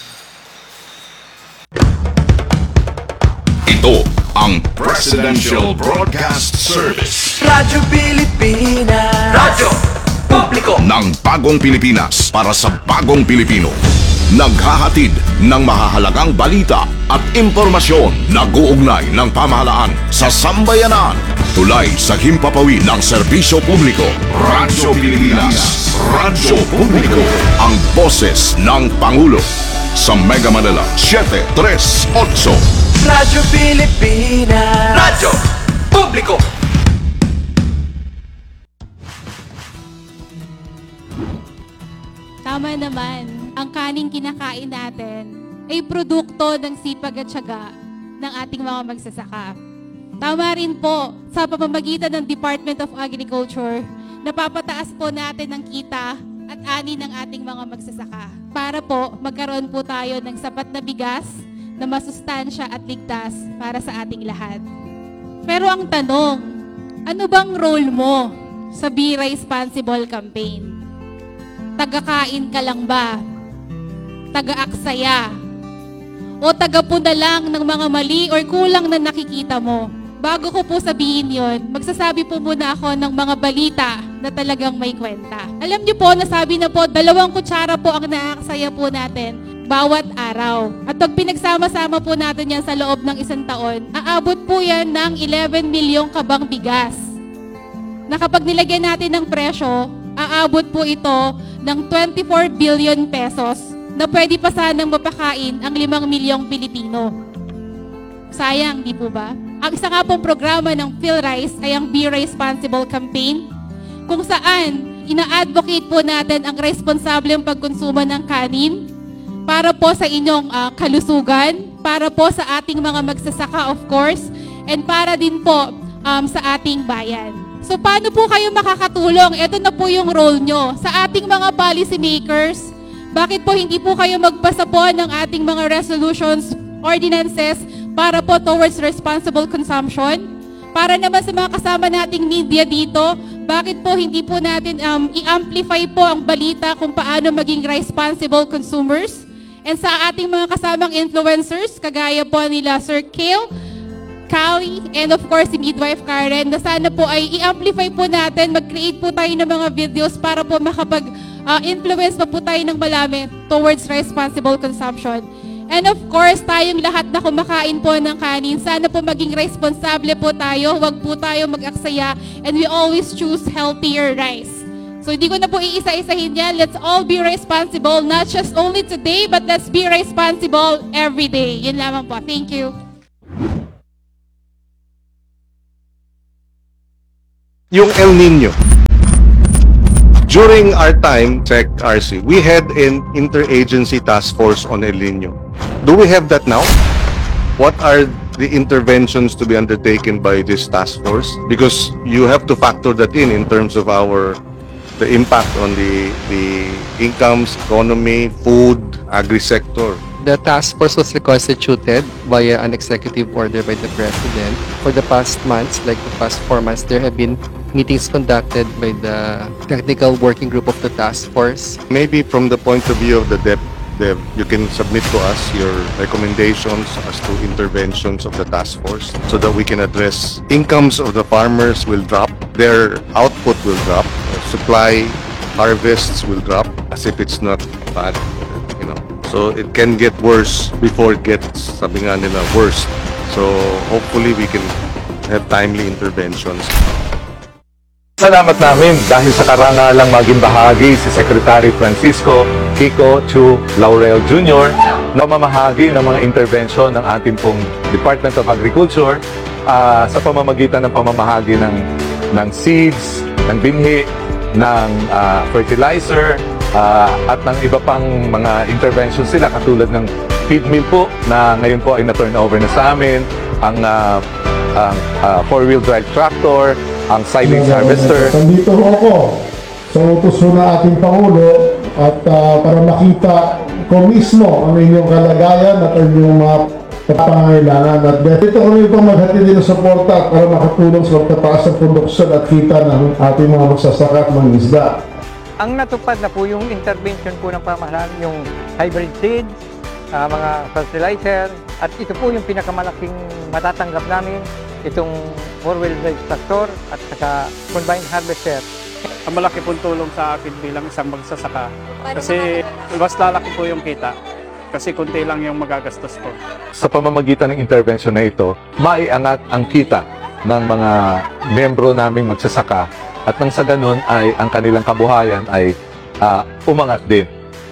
Ito ang Presidential Broadcast Service. Radyo Pilipinas. Radyo Publiko ng Bagong Pilipinas para sa Bagong Pilipino. Naghahatid ng mahahalagang balita at impormasyon na guugnay ng pamahalaan sa sambayanan. Tulay sa himpapawid ng serbisyo publiko. Radyo Pilipinas. Radyo Publiko. Ang boses ng Pangulo. Sa Mega Manila, seven three eight. Radyo Pilipinas. Radyo Publiko. Tama naman, ang kaning kinakain natin ay produkto ng sipag at tiyaga ng ating mga magsasaka. Tama rin po, sa pamamagitan ng Department of Agriculture, napapataas po natin ang kita at ani ng ating mga magsasaka para po magkaroon po tayo ng sapat na bigas na masustansya at ligtas para sa ating lahat. Pero ang tanong, ano bang role mo sa Be Responsible campaign? Taga-kain ka lang ba? Taga-aksaya? O taga-puna lang ng mga mali or kulang na nakikita mo? Bago ko po sabihin yon, magsasabi po muna ako ng mga balita na talagang may kwenta. Alam niyo po, nasabi na po, dalawang kutsara po ang naaksaya po natin bawat araw. At pag pinagsama-sama po natin yan sa loob ng isang taon, aabot po yan ng eleven milyong kabang bigas. Na kapag nilagyan natin ng presyo, aabot po ito ng twenty-four billion pesos na pwede pa sanang mapakain ang limang milyong Pilipino. Sayang, di po ba? Ang isa nga pong programa ng PhilRice ay ang Be Responsible campaign, kung saan ina-advocate po natin ang responsableng pagkonsumo ng kanin para po sa inyong uh, kalusugan, para po sa ating mga magsasaka of course, and para din po um, sa ating bayan. So paano po kayo makakatulong? Ito na po yung role nyo sa ating mga policy makers. Bakit po hindi po kayo magpasa po ng ating mga resolutions, ordinances, para po towards responsible consumption? Para naman sa mga kasama nating media dito, bakit po hindi po natin um, i-amplify po ang balita kung paano maging responsible consumers? And sa ating mga kasamang influencers, kagaya po nila Sir Kale, Cowie, and of course si Midwife Karen, na sana po ay i-amplify po natin, mag-create po tayo ng mga videos para po makapag-influence pa po tayo ng malami towards responsible consumption. And of course, tayong lahat na kumakain po ng kanin, sana po maging responsable po tayo, wag po tayo mag-aksaya, and we always choose healthier rice. So hindi ko na po iisa-isahin yan. Let's all be responsible, not just only today, but let's be responsible every day. Yun lamang po. Thank you. Yung El Nino. During our time, Sec R C, we had an interagency task force on El Nino. Do we have that now? What are the interventions to be undertaken by this task force? Because you have to factor that in in terms of our the impact on the the incomes, economy, food, agri-sector. The task force was reconstituted via an executive order by the President. For the past months, like the past four months, there have been meetings conducted by the technical working group of the task force. Maybe from the point of view of the D E P, Dev, you can submit to us your recommendations as to interventions of the task force so that we can address incomes of the farmers will drop, their output will drop, supply harvests will drop as if it's not bad, you know. So it can get worse before it gets, sabi nga nila, worse. So hopefully we can have timely interventions. Salamat namin dahil sa karangalang maging bahagi si Secretary Francisco Kiko Chu Laurel Junior na mamahagi ng mga intervensyon ng ating pong Department of Agriculture uh, sa pamamagitan ng pamamahagi ng, ng seeds, ng binhi, ng uh, fertilizer, uh, at ng iba pang mga interventions sila katulad ng feed mill po na ngayon po ay na-turn over na sa amin, ang uh, ang uh, four-wheel drive tractor, ang silage harvester. Nandito ako sa utos na ating Pangulo at uh, para makita ko mismo ang inyong kalagayan at ang inyong mga pangangailangan. At dito kami pang maghatid din ng suporta para makatulong sa pagtataas ng produksyon at kita ng ating mga magsasaka at mga isda. Ang natupad na po yung intervention po ng pamahalaan, yung hybrid seeds, uh, mga fertilizer, at ito po yung pinakamalaking matatanggap namin, itong four-wheel drive tractor at saka combined harvester. Ang malaki pong tulong sa akin bilang isang magsasaka kasi mas lalaki po yung kita kasi kunti lang yung magagastos po. Sa pamamagitan ng intervention na ito, maiangat ang kita ng mga membro naming magsasaka at nang sa ganun ay ang kanilang kabuhayan ay uh, umangat din.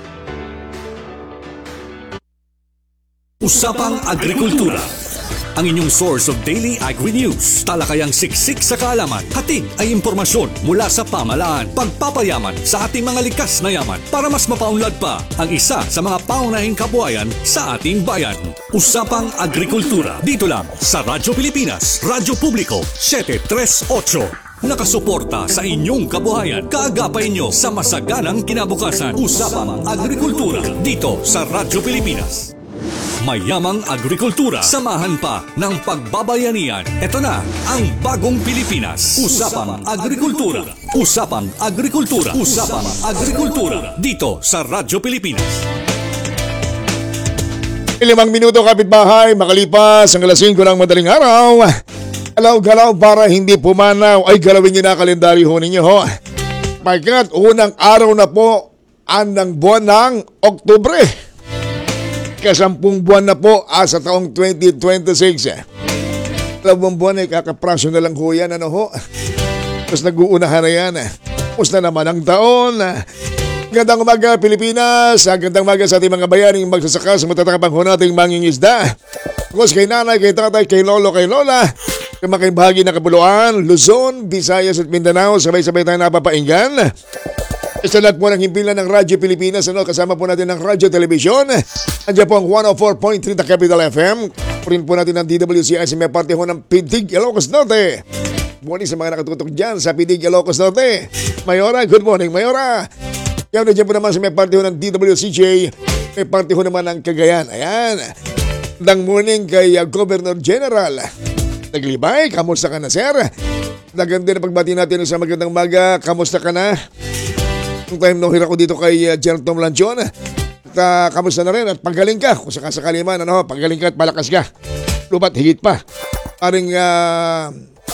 Usapang Agrikultura, ang inyong source of daily agri-news. Talakayang siksik sa kaalaman, hatid ay impormasyon mula sa pamahalaan, pagpapayaman sa ating mga likas na yaman para mas mapaunlad pa ang isa sa mga paunahing kabuhayan sa ating bayan. Usapang Agrikultura, dito lang sa Radyo Pilipinas, Radyo Publiko, seven three eight. Nakasuporta sa inyong kabuhayan, kaagapay nyo sa masaganang kinabukasan. Usapang Agrikultura, dito sa Radyo Pilipinas. Mayamang agrikultura, samahan pa ng pagbabayanihan. Ito na ang bagong Pilipinas. Usapang Agrikultura. Usapang Agrikultura. Usapang Agrikultura. Dito sa Radyo Pilipinas. Limang minuto kapitbahay, makalipas ang alas singko ng madaling araw. Galaw-galaw para hindi pumanaw ay galawin niyo na kalendaryo ninyo ho. Pagkat unang araw na po ang ng buwan ng Oktubre. Kasampung buwan na po ah, sa taong twenty twenty-six. Dalawang buwan ay kakapraso na lang ho yan, ano ho? Tapos nag-uunahan na yan. Pusta naman ang taon. Gandang umaga Pilipinas, gandang umaga sa ating mga bayaning magsasaka sa matatakapang ho nating mangingisda. Kung kay nanay, kay tatay, kay lolo, kay lola, kay mga bahagi ng Kapuluan, Luzon, Visayas at Mindanao, sabay-sabay tayo napapainggan. Sa lahat po ng himpilan ng Radyo Pilipinas, ano, kasama po natin ng Radyo Television. Andiyan po ang one oh four point three The Capital F M. Purin po natin ang D W C I sa may parte ho ng Pidig, Ilocos Norte. Morning sa mga nakatutok dyan sa Pidig, Ilocos Norte. Mayora, good morning, Mayora. Yan, nandiyan po naman sa may parte ho ng D W C J. May parte ho naman ng Cagayan. Ayan. Good morning kay uh, Governor General Naglibay. Kamusta ka na, sir? Naganda na pagbati natin sa magandang maga. Kamusta ka na? Yung time nung hira ko dito kay uh, General Tom Lanchon. At uh, kamusta na rin at pagaling ka. Kung sakasakali man, ano, pagaling ka at palakas ka. Lupat higit pa. paring uh,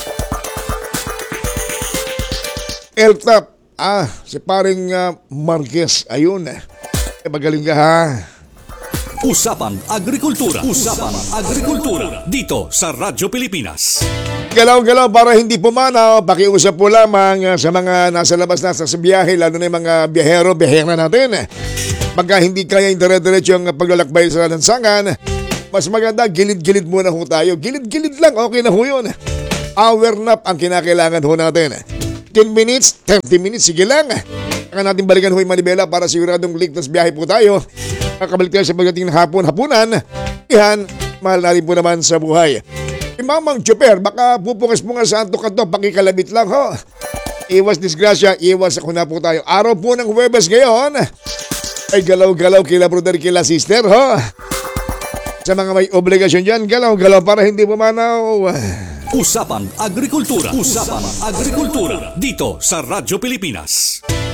Eltap. Ah, si paring uh, Marquez. Ayun. Eh, magaling ka ha. Usapang Agrikultura. Usapang Agrikultura. Dito sa Radyo Pilipinas. Galaw-galaw para hindi pumanaw. Pakiusap po lamang uh, sa mga nasa labas na sa biyahe, lalo na yung mga biyahero, biyahera natin. Pagka hindi kaya yung dire-diretso ang paglalakbay sa lansangan, mas maganda, gilid-gilid muna ho tayo. Gilid-gilid lang, okay na ho yun. Hour nap ang kinakailangan ho natin. ten minutes, thirty minutes, sige lang. Saka natin balikan ho yung manibela para siguradong ligtas biyahe po tayo. Kakabalik tayo sa pagdating ng hapon-hapunan. Ihan, mahal na rin po naman sa buhay. Imamang Chopper, baka pupukas mo nga sa antok-antok, pakikalabit lang ho. Iwas disgrasya, iwas ako na po tayo. Araw po ng Huwebes ngayon. Ay galaw-galaw kila brother, kila sister ho. Sa mga may obligasyon dyan, galaw-galaw para hindi pumanaw. Usapang Agrikultura. Usapang Agrikultura. Dito sa Radyo Pilipinas.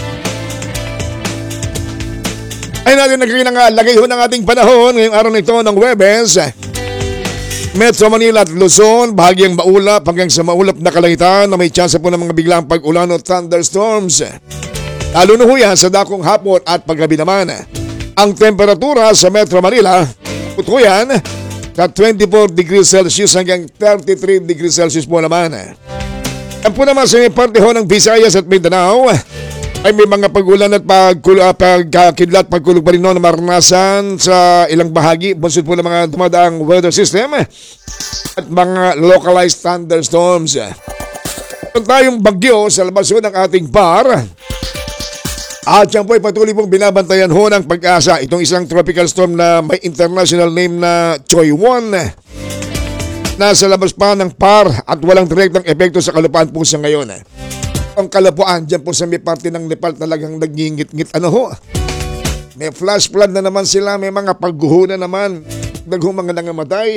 Ay natin nagkakinangalagay ho ng ating panahon ngayong araw nito ng Huwebes. Metro Manila at Luzon, bahagyang maulap hanggang sa maulap na kalangitan na may tsansa po ng mga biglang pag-ulan o thunderstorms. Lalo na ho yan sa dakong hapon at paggabi naman. Ang temperatura sa Metro Manila, puto yan, sa twenty-four degrees Celsius hanggang thirty-three degrees Celsius po naman. Yan po naman sa parte ho ng Visayas at Mindanao, ay may mga pag-ulan at pagkakidlat, pagkulog pa rin no na maranasan sa ilang bahagi, bunsod po ng mga dumadaang weather system at mga localized thunderstorms. Kung tayong bagyo sa labas ho ng ating bar, at yan po ay patuloy pong binabantayan ho ng Pag-asa. Itong isang tropical storm na may international name na Choy one. Nasa labas pa ng par at walang direktang epekto sa kalupaan po sa ngayon. Ang kalapuan dyan po sa may parte ng Nepal talagang nagingit-ngit. Ano ho? May flash flood na naman sila, may mga pagguho na naman. Naghong mga nangamatay.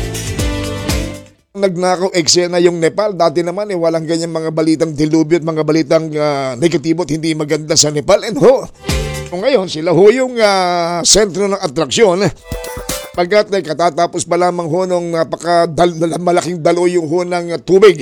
Nagnakaw eksena yung Nepal. Dati naman eh walang ganyan mga balitang dilubyo at mga balitang uh, negatibo at hindi maganda sa Nepal. And ho, o ngayon sila ho yung uh, sentro ng atraksyon. Pagkat eh, katatapos pa lamang ho nung napaka dal, malaking dalo yung ho ng uh, tubig.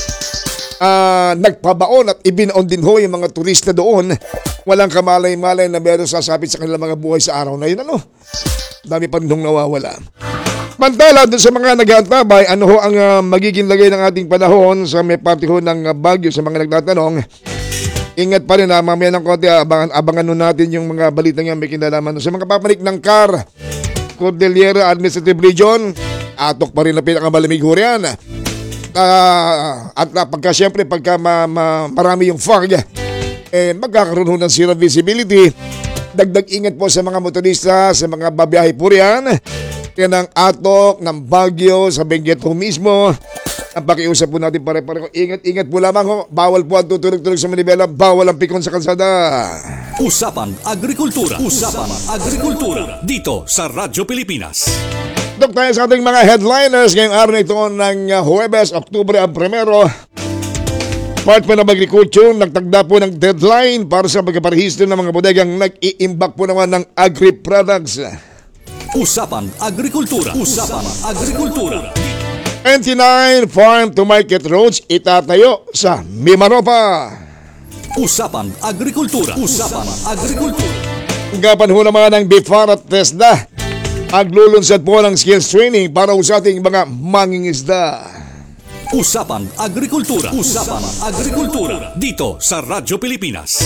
Uh, nagpabaon at ibinaon din ho yung mga turista doon. Walang kamalay-malay na meron sasapit sa kanilang mga buhay sa araw na yun. Ano? Dami pa rin nawawala. Mantala doon sa mga nag-aantabay, ano ho ang uh, magiging lagay ng ating panahon sa may parte ho ng uh, Baguio sa mga nagtatanong. Ingat pa rin ha, mamaya ng konti, abangan, abangan nun natin yung mga balitang yan may kinalaman. Sa mga papanik ng C A R, Cordillera Administrative Region, atok pa rin na pinakamalamig ho riyan. Uh, at uh, pagka siyempre, pagka ma, ma, marami yung fog, eh, magkakaroon ho ng zero visibility. Dagdag ingat po sa mga motorista, sa mga babiyahe po riyan. Yan ang atok ng Baguio sa Benguet ho mismo. Ang pakiusap po natin pare-pareho. Ingat-ingat po lamang ho. Bawal po ang tutulog-tulog sa manibela. Bawal ang pikon sa kalsada. Usapang Agrikultura. Usapang Agrikultura. Dito sa Radyo Pilipinas. Dok tayo sa ating mga headliners ngayong araw na ito ng Huwebes, Oktubre ang primero. Department of Agriculture nagtagda po ng deadline para sa pagkaparehistro ng mga bodegang nag-iimbak po naman ng agri-products. Usapang Agrikultura. Usapang Agrikultura. twenty-nine Farm to Market Roads itatayo sa Mimaropa. Usapang Agrikultura. Usapang Agrikultura. Gapan ho naman ng B I F A R at TESDA. Maglulunsad po ng skills training para sa ating mga mangingisda. Usapang Agrikultura. Usapang Agrikultura. Dito sa Radyo Pilipinas.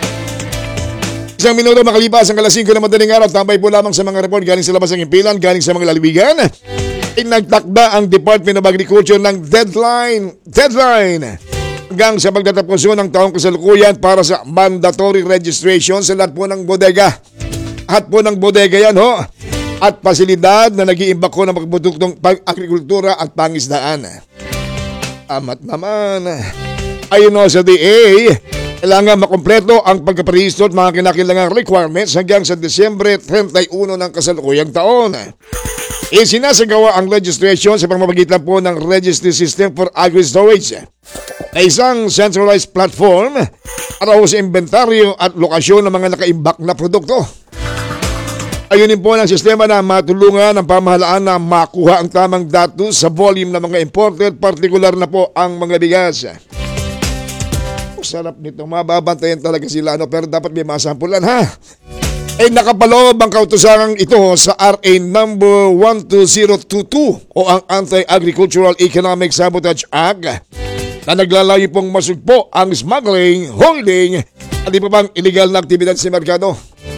Isang minuto makalipas ang alas singko na madaling araw, tambay po lamang sa mga report galing sa labas ng impilan, galing sa mga lalawigan. Inagtakda ang Department of Agriculture ng deadline, deadline hanggang sa pagtatapos ng taong kasalukuyan para sa mandatory registration sa lahat po ng bodega. At po ng bodega yan ho. At pasilidad na nag-iimbak ko ng pagproduktong pag-agrikultura at pangisdaan. Amat naman. Ayon o sa D A, kailangan makompleto ang pagkaparehistro at mga kinakailangang requirements hanggang sa Disyembre thirty-one ng kasalukuyang taon. Isinasagawa ang registration sa pamamagitan po ng Registry System for Agri-Storage na isang centralized platform para sa inventaryo at lokasyon ng mga nakaimbak na produkto. Ayunin po ng sistema na matulungan ng pamahalaan na makuha ang tamang datos sa volume ng mga imported, partikular na po ang mga bigas. Ang sarap nito, mababantayan talaga sila, no? Pero dapat may masampulan, ha? Ay nakapaloob ang kautusanang ito sa R A number one two zero two two o ang Anti-Agricultural Economic Sabotage Act na naglalayo pong masugpo ang smuggling, holding at iba pang illegal na aktibidad sa merkado.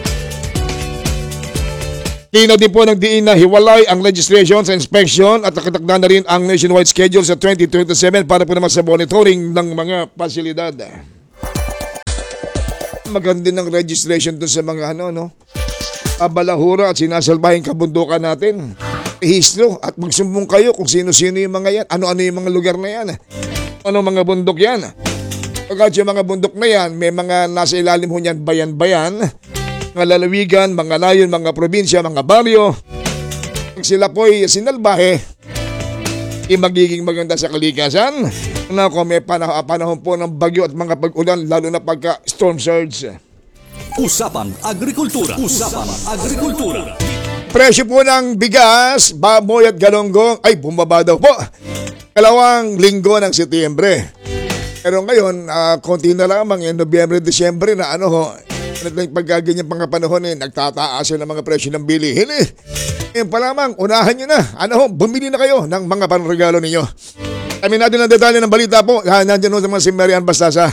Tinaw din po ng diin na hiwalay ang registration sa inspection at nakatakda na rin ang nationwide schedule sa twenty twenty-seven para po naman sa monitoring ng mga pasilidad. Maganda din ang registration dun sa mga ano, no? Abalahura at sinasalbahing kabundukan natin. Histro at magsumbong kayo kung sino-sino yung mga yan. Ano-ano yung mga lugar na yan. Ano mga bundok yan. Pagkat yung mga bundok na yan, may mga nasa ilalim ho niyan bayan-bayan, mga lalawigan, mga layon, mga probinsya, mga baryo. Pag sila po'y sinalbahe, i magiging maganda sa kalikasan na kung may panahon, panahon po ng bagyo at mga pag-ulan, lalo na pagka storm surge. Usapang Agrikultura. Usapang Agrikultura. Presyo po ng bigas, baboy at galonggong ay bumaba daw po. Kalawang linggo ng Setyembre. Pero ngayon, uh, konti na lamang yung Nobyembre, Disyembre na ano ho, pagkaganyan pang panahon eh, nagtataas ng mga presyo ng bilihin eh. Ngayon pa lamang, unahan nyo na. Ano ho, bumili na kayo ng mga panregalo ninyo. Kami natin ang detalye ng balita po. Ha, nandiyan ho naman si Marian Bastasa.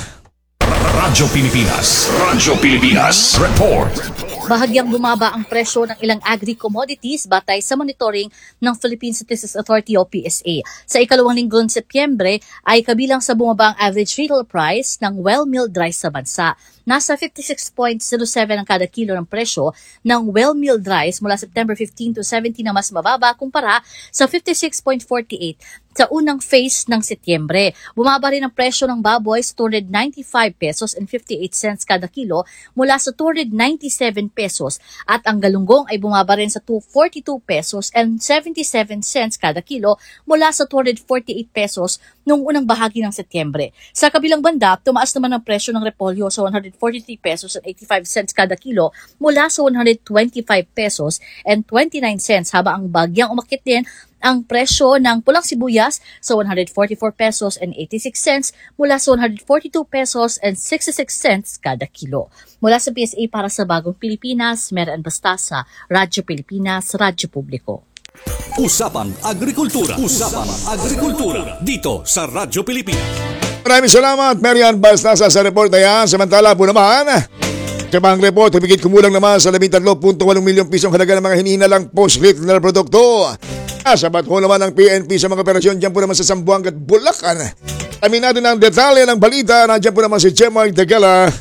Radyo Pilipinas. Radyo Pilipinas. Report. Bahagyang bumaba ang presyo ng ilang agri-commodities batay sa monitoring ng Philippine Statistics Authority o P S A. Sa ikalawang linggo ng Setyembre ay kabilang sa bumaba ang average retail price ng well-milled rice sa bansa. Nasa fifty-six point zero seven ang kada kilo ng presyo ng well-milled rice mula September fifteen to seventeen na mas mababa kumpara sa fifty-six point four eight sa unang phase ng Setyembre. Bumaba rin ang presyo ng baboy sa two hundred ninety-five pesos and fifty-eight cents kada kilo mula sa two hundred ninety-seven pesos at ang galunggong ay bumaba rin sa two hundred forty-two pesos and seventy-seven cents kada kilo mula sa two hundred forty-eight pesos noong unang bahagi ng Setyembre. Sa kabilang banda, tumaas naman ang presyo ng repolyo sa one hundred forty-three pesos and eighty-five cents kada kilo mula sa one hundred twenty-five pesos and twenty-nine cents habang ang bagyang umakyat din ang presyo ng pulang sibuyas sa one hundred forty-four pesos and eighty-six cents mula sa one hundred forty-two pesos and sixty-six cents kada kilo. Mula sa P S A para sa Bagong Pilipinas, Marian Bastasa, Radyo Pilipinas, Radyo Publiko. Usapang Agrikultura. Usapang Agrikultura. Dito sa Radyo Pilipinas. Maraming salamat, Marian Bastasa sa report na yan. Samantala po naman, sa bang report, humigit kumulang naman sa labing tatlo punto walong milyong pisong halaga ng mga hinihinalang post-lit na produkto. Sabat ho naman ang P N P sa mga operasyon dyan po naman sa Zamboanga at Bulacan. Kami natin ang detalye ng balita. Nandiyan po naman si Jemoy Dagala.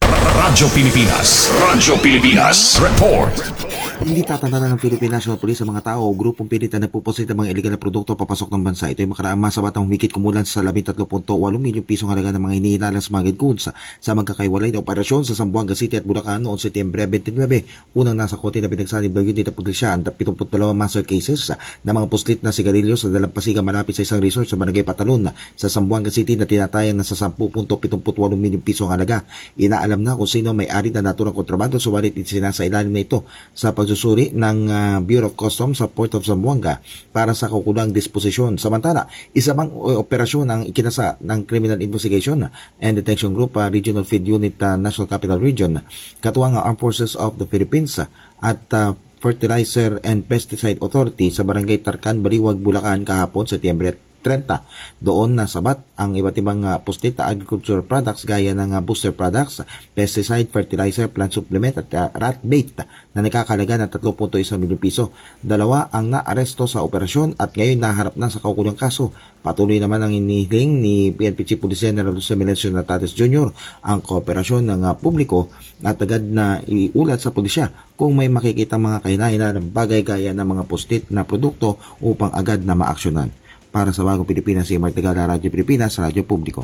Radyo Pilipinas. Radyo Pilipinas. Report. Hindi tatantanan ng Philippine National Police sa mga tao o grupong pilitan na puposit ng mga iligal na produkto papasok ng bansa. Ito ay makaraang masabat ang humigit kumulan sa labing tatlo punto walong milyong pisong halaga ng mga hinihinalang smuggled goods sa magkakaiwalay na operasyon sa Zamboanga City at Bulacan noong Setyembre twenty-nine. Unang nasa kote na pinagsanib ng unit na pulisya ang pitong dalawang master cases ng mga puslit na sigarilyo sa dalampasigan malapit sa isang resort sa Barangay Patalon sa Zamboanga City na tinatayan na sa ten punto seven walong milyong pisong halaga. Inaalam na kung sino may-ari na naturang kontrabando, subalit isinasa ilalim na ito sa pagsusuri ng uh, Bureau of Customs sa Port of Zamboanga para sa kukulang disposisyon. Samantala, isa pang operasyon ang ikinasa ng Criminal Investigation and Detection Group uh, Regional Field Unit uh, National Capital Region, katuwang ang Armed Forces of the Philippines uh, at uh, Fertilizer and Pesticide Authority sa Barangay Tarkan, Baliwag, Bulacan kahapon, Setyembre thirty. Doon nasabat ang iba't ibang uh, puslit na agricultural products gaya ng uh, booster products, pesticide, fertilizer, plant supplement at uh, rat bait na nakakalaga ng three point one milyong piso. Dalawa ang naaresto sa operasyon at ngayon naharap na sa kaukulang kaso. Patuloy naman ang inihiling ni P N P Chief Police General Jose Melencio Natates Junior ang kooperasyon ng uh, publiko at agad na iulat sa pulisya kung may makikita mga kahinahina ng bagay gaya ng mga puslit na produkto upang agad na maaksyonan. Para sa Bagong Pilipinas, si Mark Tagala, Radyo Pilipinas, Radyo Publiko.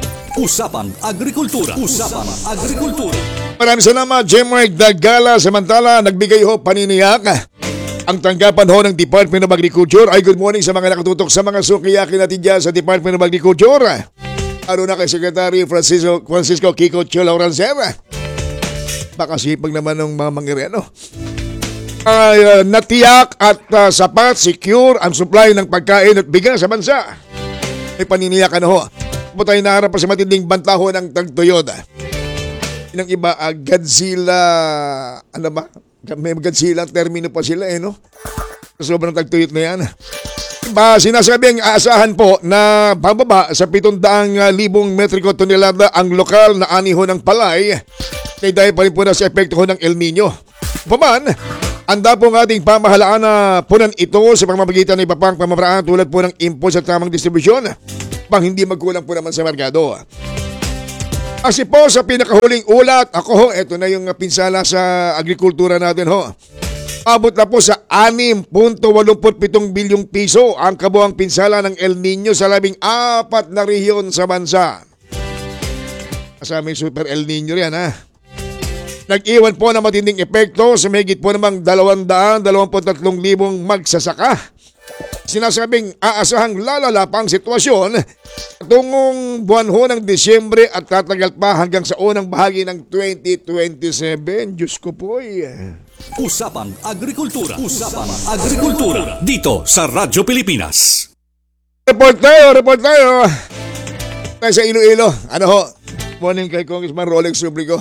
Usapang Agrikultura. Usapang Agrikultura. Maraming salamat, Jemoy Dagala. Samantala, nagbigay ho paniniyak ang tanggapan ho ng Department of Agriculture. Ay, good morning sa mga nakatutok sa mga sukiyaki natin dyan sa Department of Agriculture. Ano na kay Secretary Francisco, Francisco Kiko Chulaurancera. Baka sipag naman ng mga mangyari, ano? uh, natiyak at uh, sapat, secure ang supply ng pagkain at bigas sa bansa. May paniniyakan ho. Po tayo naharap pa sa matinding bantaho ng tagtuyod. Yung iba, uh, Godzilla, ano ba? May Godzilla termino pa sila eh, no? Sobrang tagtuyot na yan. Ba, sinasabing aasahan po na bababa sa pitong daang libong metriko tonelada ang lokal na aniho ng palay kaya dahil pa rin po na sa epekto ng El Nino. Paman, anda po ng ating pamahalaan na punan ito sa pamamagitan ng iba pang pamamaraan tulad po ng impulse at tamang distribusyon pang hindi magkulang po naman sa merkado. Kasi po sa pinakahuling ulat, ako ho, ito na yung pinsala sa agrikultura natin ho. Abot na po sa anim punto eighty-seven bilyong piso ang kabuang pinsala ng El Nino sa labing apat na rehiyon sa bansa. Kasama yung Super El Nino yan ha. Nag-iwan po ng matinding epekto sa mahigit po namang dalawang daan dalawampu't tatlong libong magsasaka. Sinasabing aasahang lalala pa ang sitwasyon tungong buwan ho ng Disyembre at tatagal pa hanggang sa unang bahagi ng twenty twenty-seven. Diyos ko po eh. Usapang Agrikultura. Usapang Agrikultura. Dito sa Radyo Pilipinas. Report tayo, report tayo. Tayo sa Iloilo. Ano ho? Morning kay Congressman Rolex Sublico.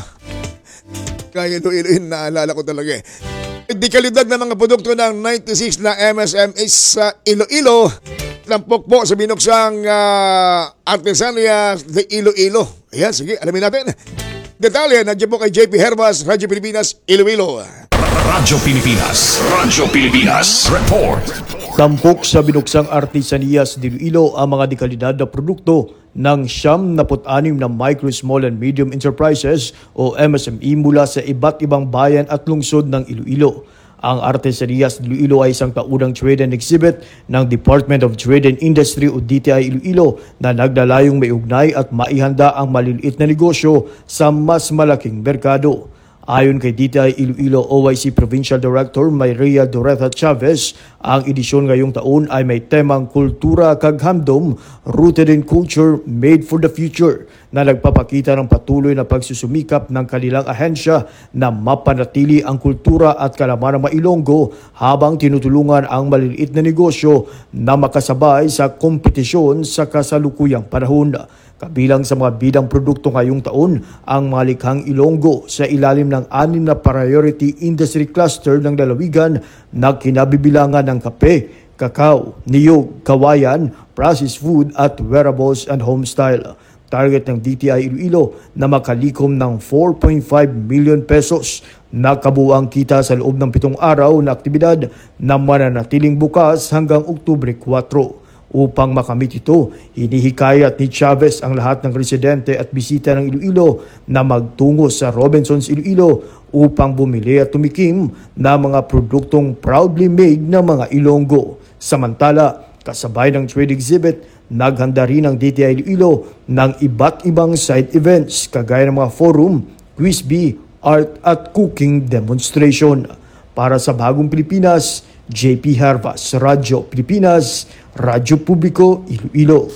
Kaya Iloilo yun, naalala ko talaga eh. Di kalidad ng mga produkto ng ninety-six na M S M is sa Iloilo. Lampok po sa binuksang uh, Artesania de Iloilo. Ayan, sige, alamin natin. Detalye, nandiyan po kay J P Hervas, Radyo Pilipinas, Iloilo. Radyo Pilipinas. Radyo Pilipinas. Report. Tampok sa binuksang Artesanias de Iloilo ang mga dekalidad na produkto ng siyam na put-anim na Micro, Small and Medium Enterprises o M S M E mula sa iba't ibang bayan at lungsod ng Iloilo. Ang Artesanias de Iloilo ay isang taunang trade and exhibit ng Department of Trade and Industry o D T I Iloilo na naglalayong may ugnay at maihanda ang maliliit na negosyo sa mas malaking merkado. Ayon kay D T I Iloilo O I C Provincial Director Maria Doretta Chavez, ang edisyon ngayong taon ay may temang Kultura kag Handom, Rooted in Culture, Made for the Future, na nagpapakita ng patuloy na pagsusumikap ng kanilang ahensya na mapanatili ang kultura at kalaman ng Mailonggo habang tinutulungan ang maliliit na negosyo na makasabay sa kompetisyon sa kasalukuyang panahon. Kabilang sa mga bidang produkto ngayong taon ang mga likhang Ilonggo sa ilalim ng anim na priority industry cluster ng lalawigan na kinabibilangan ng kape, kakao, niyog, kawayan, processed food at wearables and homestyle. Target ng D T I Iloilo na makalikom ng four point five million pesos na kabuang kita sa loob ng pitong araw na aktibidad na mananatiling bukas hanggang Oktubre four. Upang makamit ito, hinihikayat ni Chavez ang lahat ng residente at bisita ng Iloilo na magtungo sa Robinsons Iloilo upang bumili at tumikim na mga produktong proudly made ng mga Ilonggo. Samantala, kasabay ng trade exhibit, naghanda rin ang D T I Iloilo ng iba't ibang side events kagaya ng mga forum, quiz bee, art at cooking demonstration. Para sa Bagong Pilipinas, J P Hervas, Radyo Pilipinas, Radyo Publiko, Iloilo.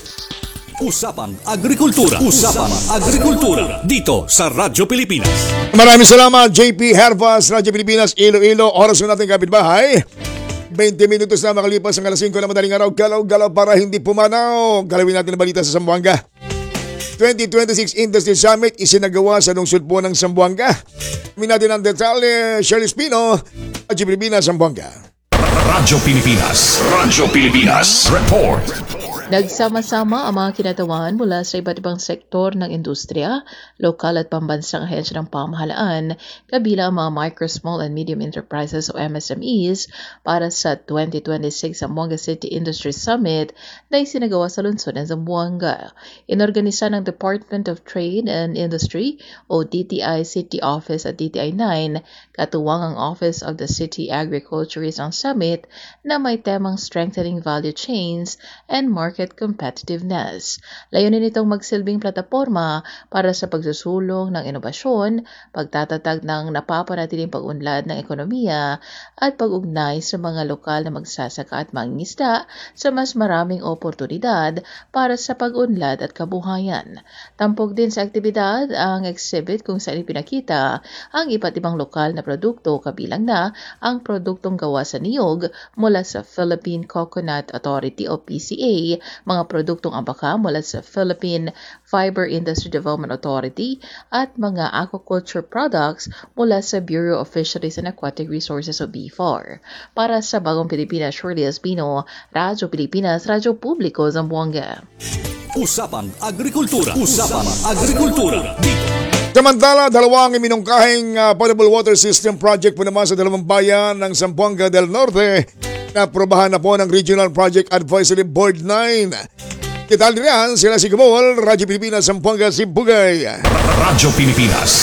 Usapang Agrikultura. Usapang Agrikultura. Dito sa Radyo Pilipinas. Maraming salamat J P Hervas, Radyo Pilipinas, Iloilo. Oras na natin kapitbahay. twenty minutos na makalipas ang alas five na madaling araw. Galaw-galaw para hindi pumanaw. Galawin natin ang balita sa Zamboanga. twenty twenty-six Industry Summit isinagawa sa lungsod po ng Zamboanga. Minatin ang detalye, Shirley Espino, Radyo Pilipinas, Zamboanga. Radyo Pilipinas. Radyo Pilipinas. Report. Nagsama-sama ang mga kinatawan mula sa iba't ibang sektor ng industriya, lokal at pambansang ahensya ng pamahalaan, kabilang ang mga micro, small and medium enterprises o M S M Es para sa twenty twenty-six Zamboanga City Industry Summit na isinagawa sa lungsod ng Zamboanga. Inorganisa ng Department of Trade and Industry o D T I City Office at D T I nine, katuwang ang Office of the City Agriculturist ang summit na may temang Strengthening Value Chains and Market market competitiveness. Layunin nitong magsilbing plataporma para sa pagsusulong ng inobasyon, pagtatatag ng napapanatiling pag-unlad ng ekonomiya at pag-ugnay sa mga lokal na magsasaka at mangingisda sa mas maraming oportunidad para sa pag-unlad at kabuhayan. Tampok din sa aktibidad ang exhibit kung saan ipinakita ang iba't ibang lokal na produkto kabilang na ang produktong gawa sa niyog mula sa Philippine Coconut Authority o P C A, mga produktong abaka mula sa Philippine Fiber Industry Development Authority at mga aquaculture products mula sa Bureau of Fisheries and Aquatic Resources o B F O R. Para sa Bagong Pilipinas, Shirley Espino, Radyo Pilipinas, Radyo Publiko, Zamboanga. Usapang Agrikultura. Usapang Agrikultura. Samantala, dalawang iminungkahing uh, potable water system project po naman sa dalawang bayan ng Zamboanga del Norte na aprobahan na po ng Regional Project Advisory Board nine. Kita rin yan, sila si Gabol, Radyo Pilipinas, Zamboanga, Sibugay. Radyo Pilipinas.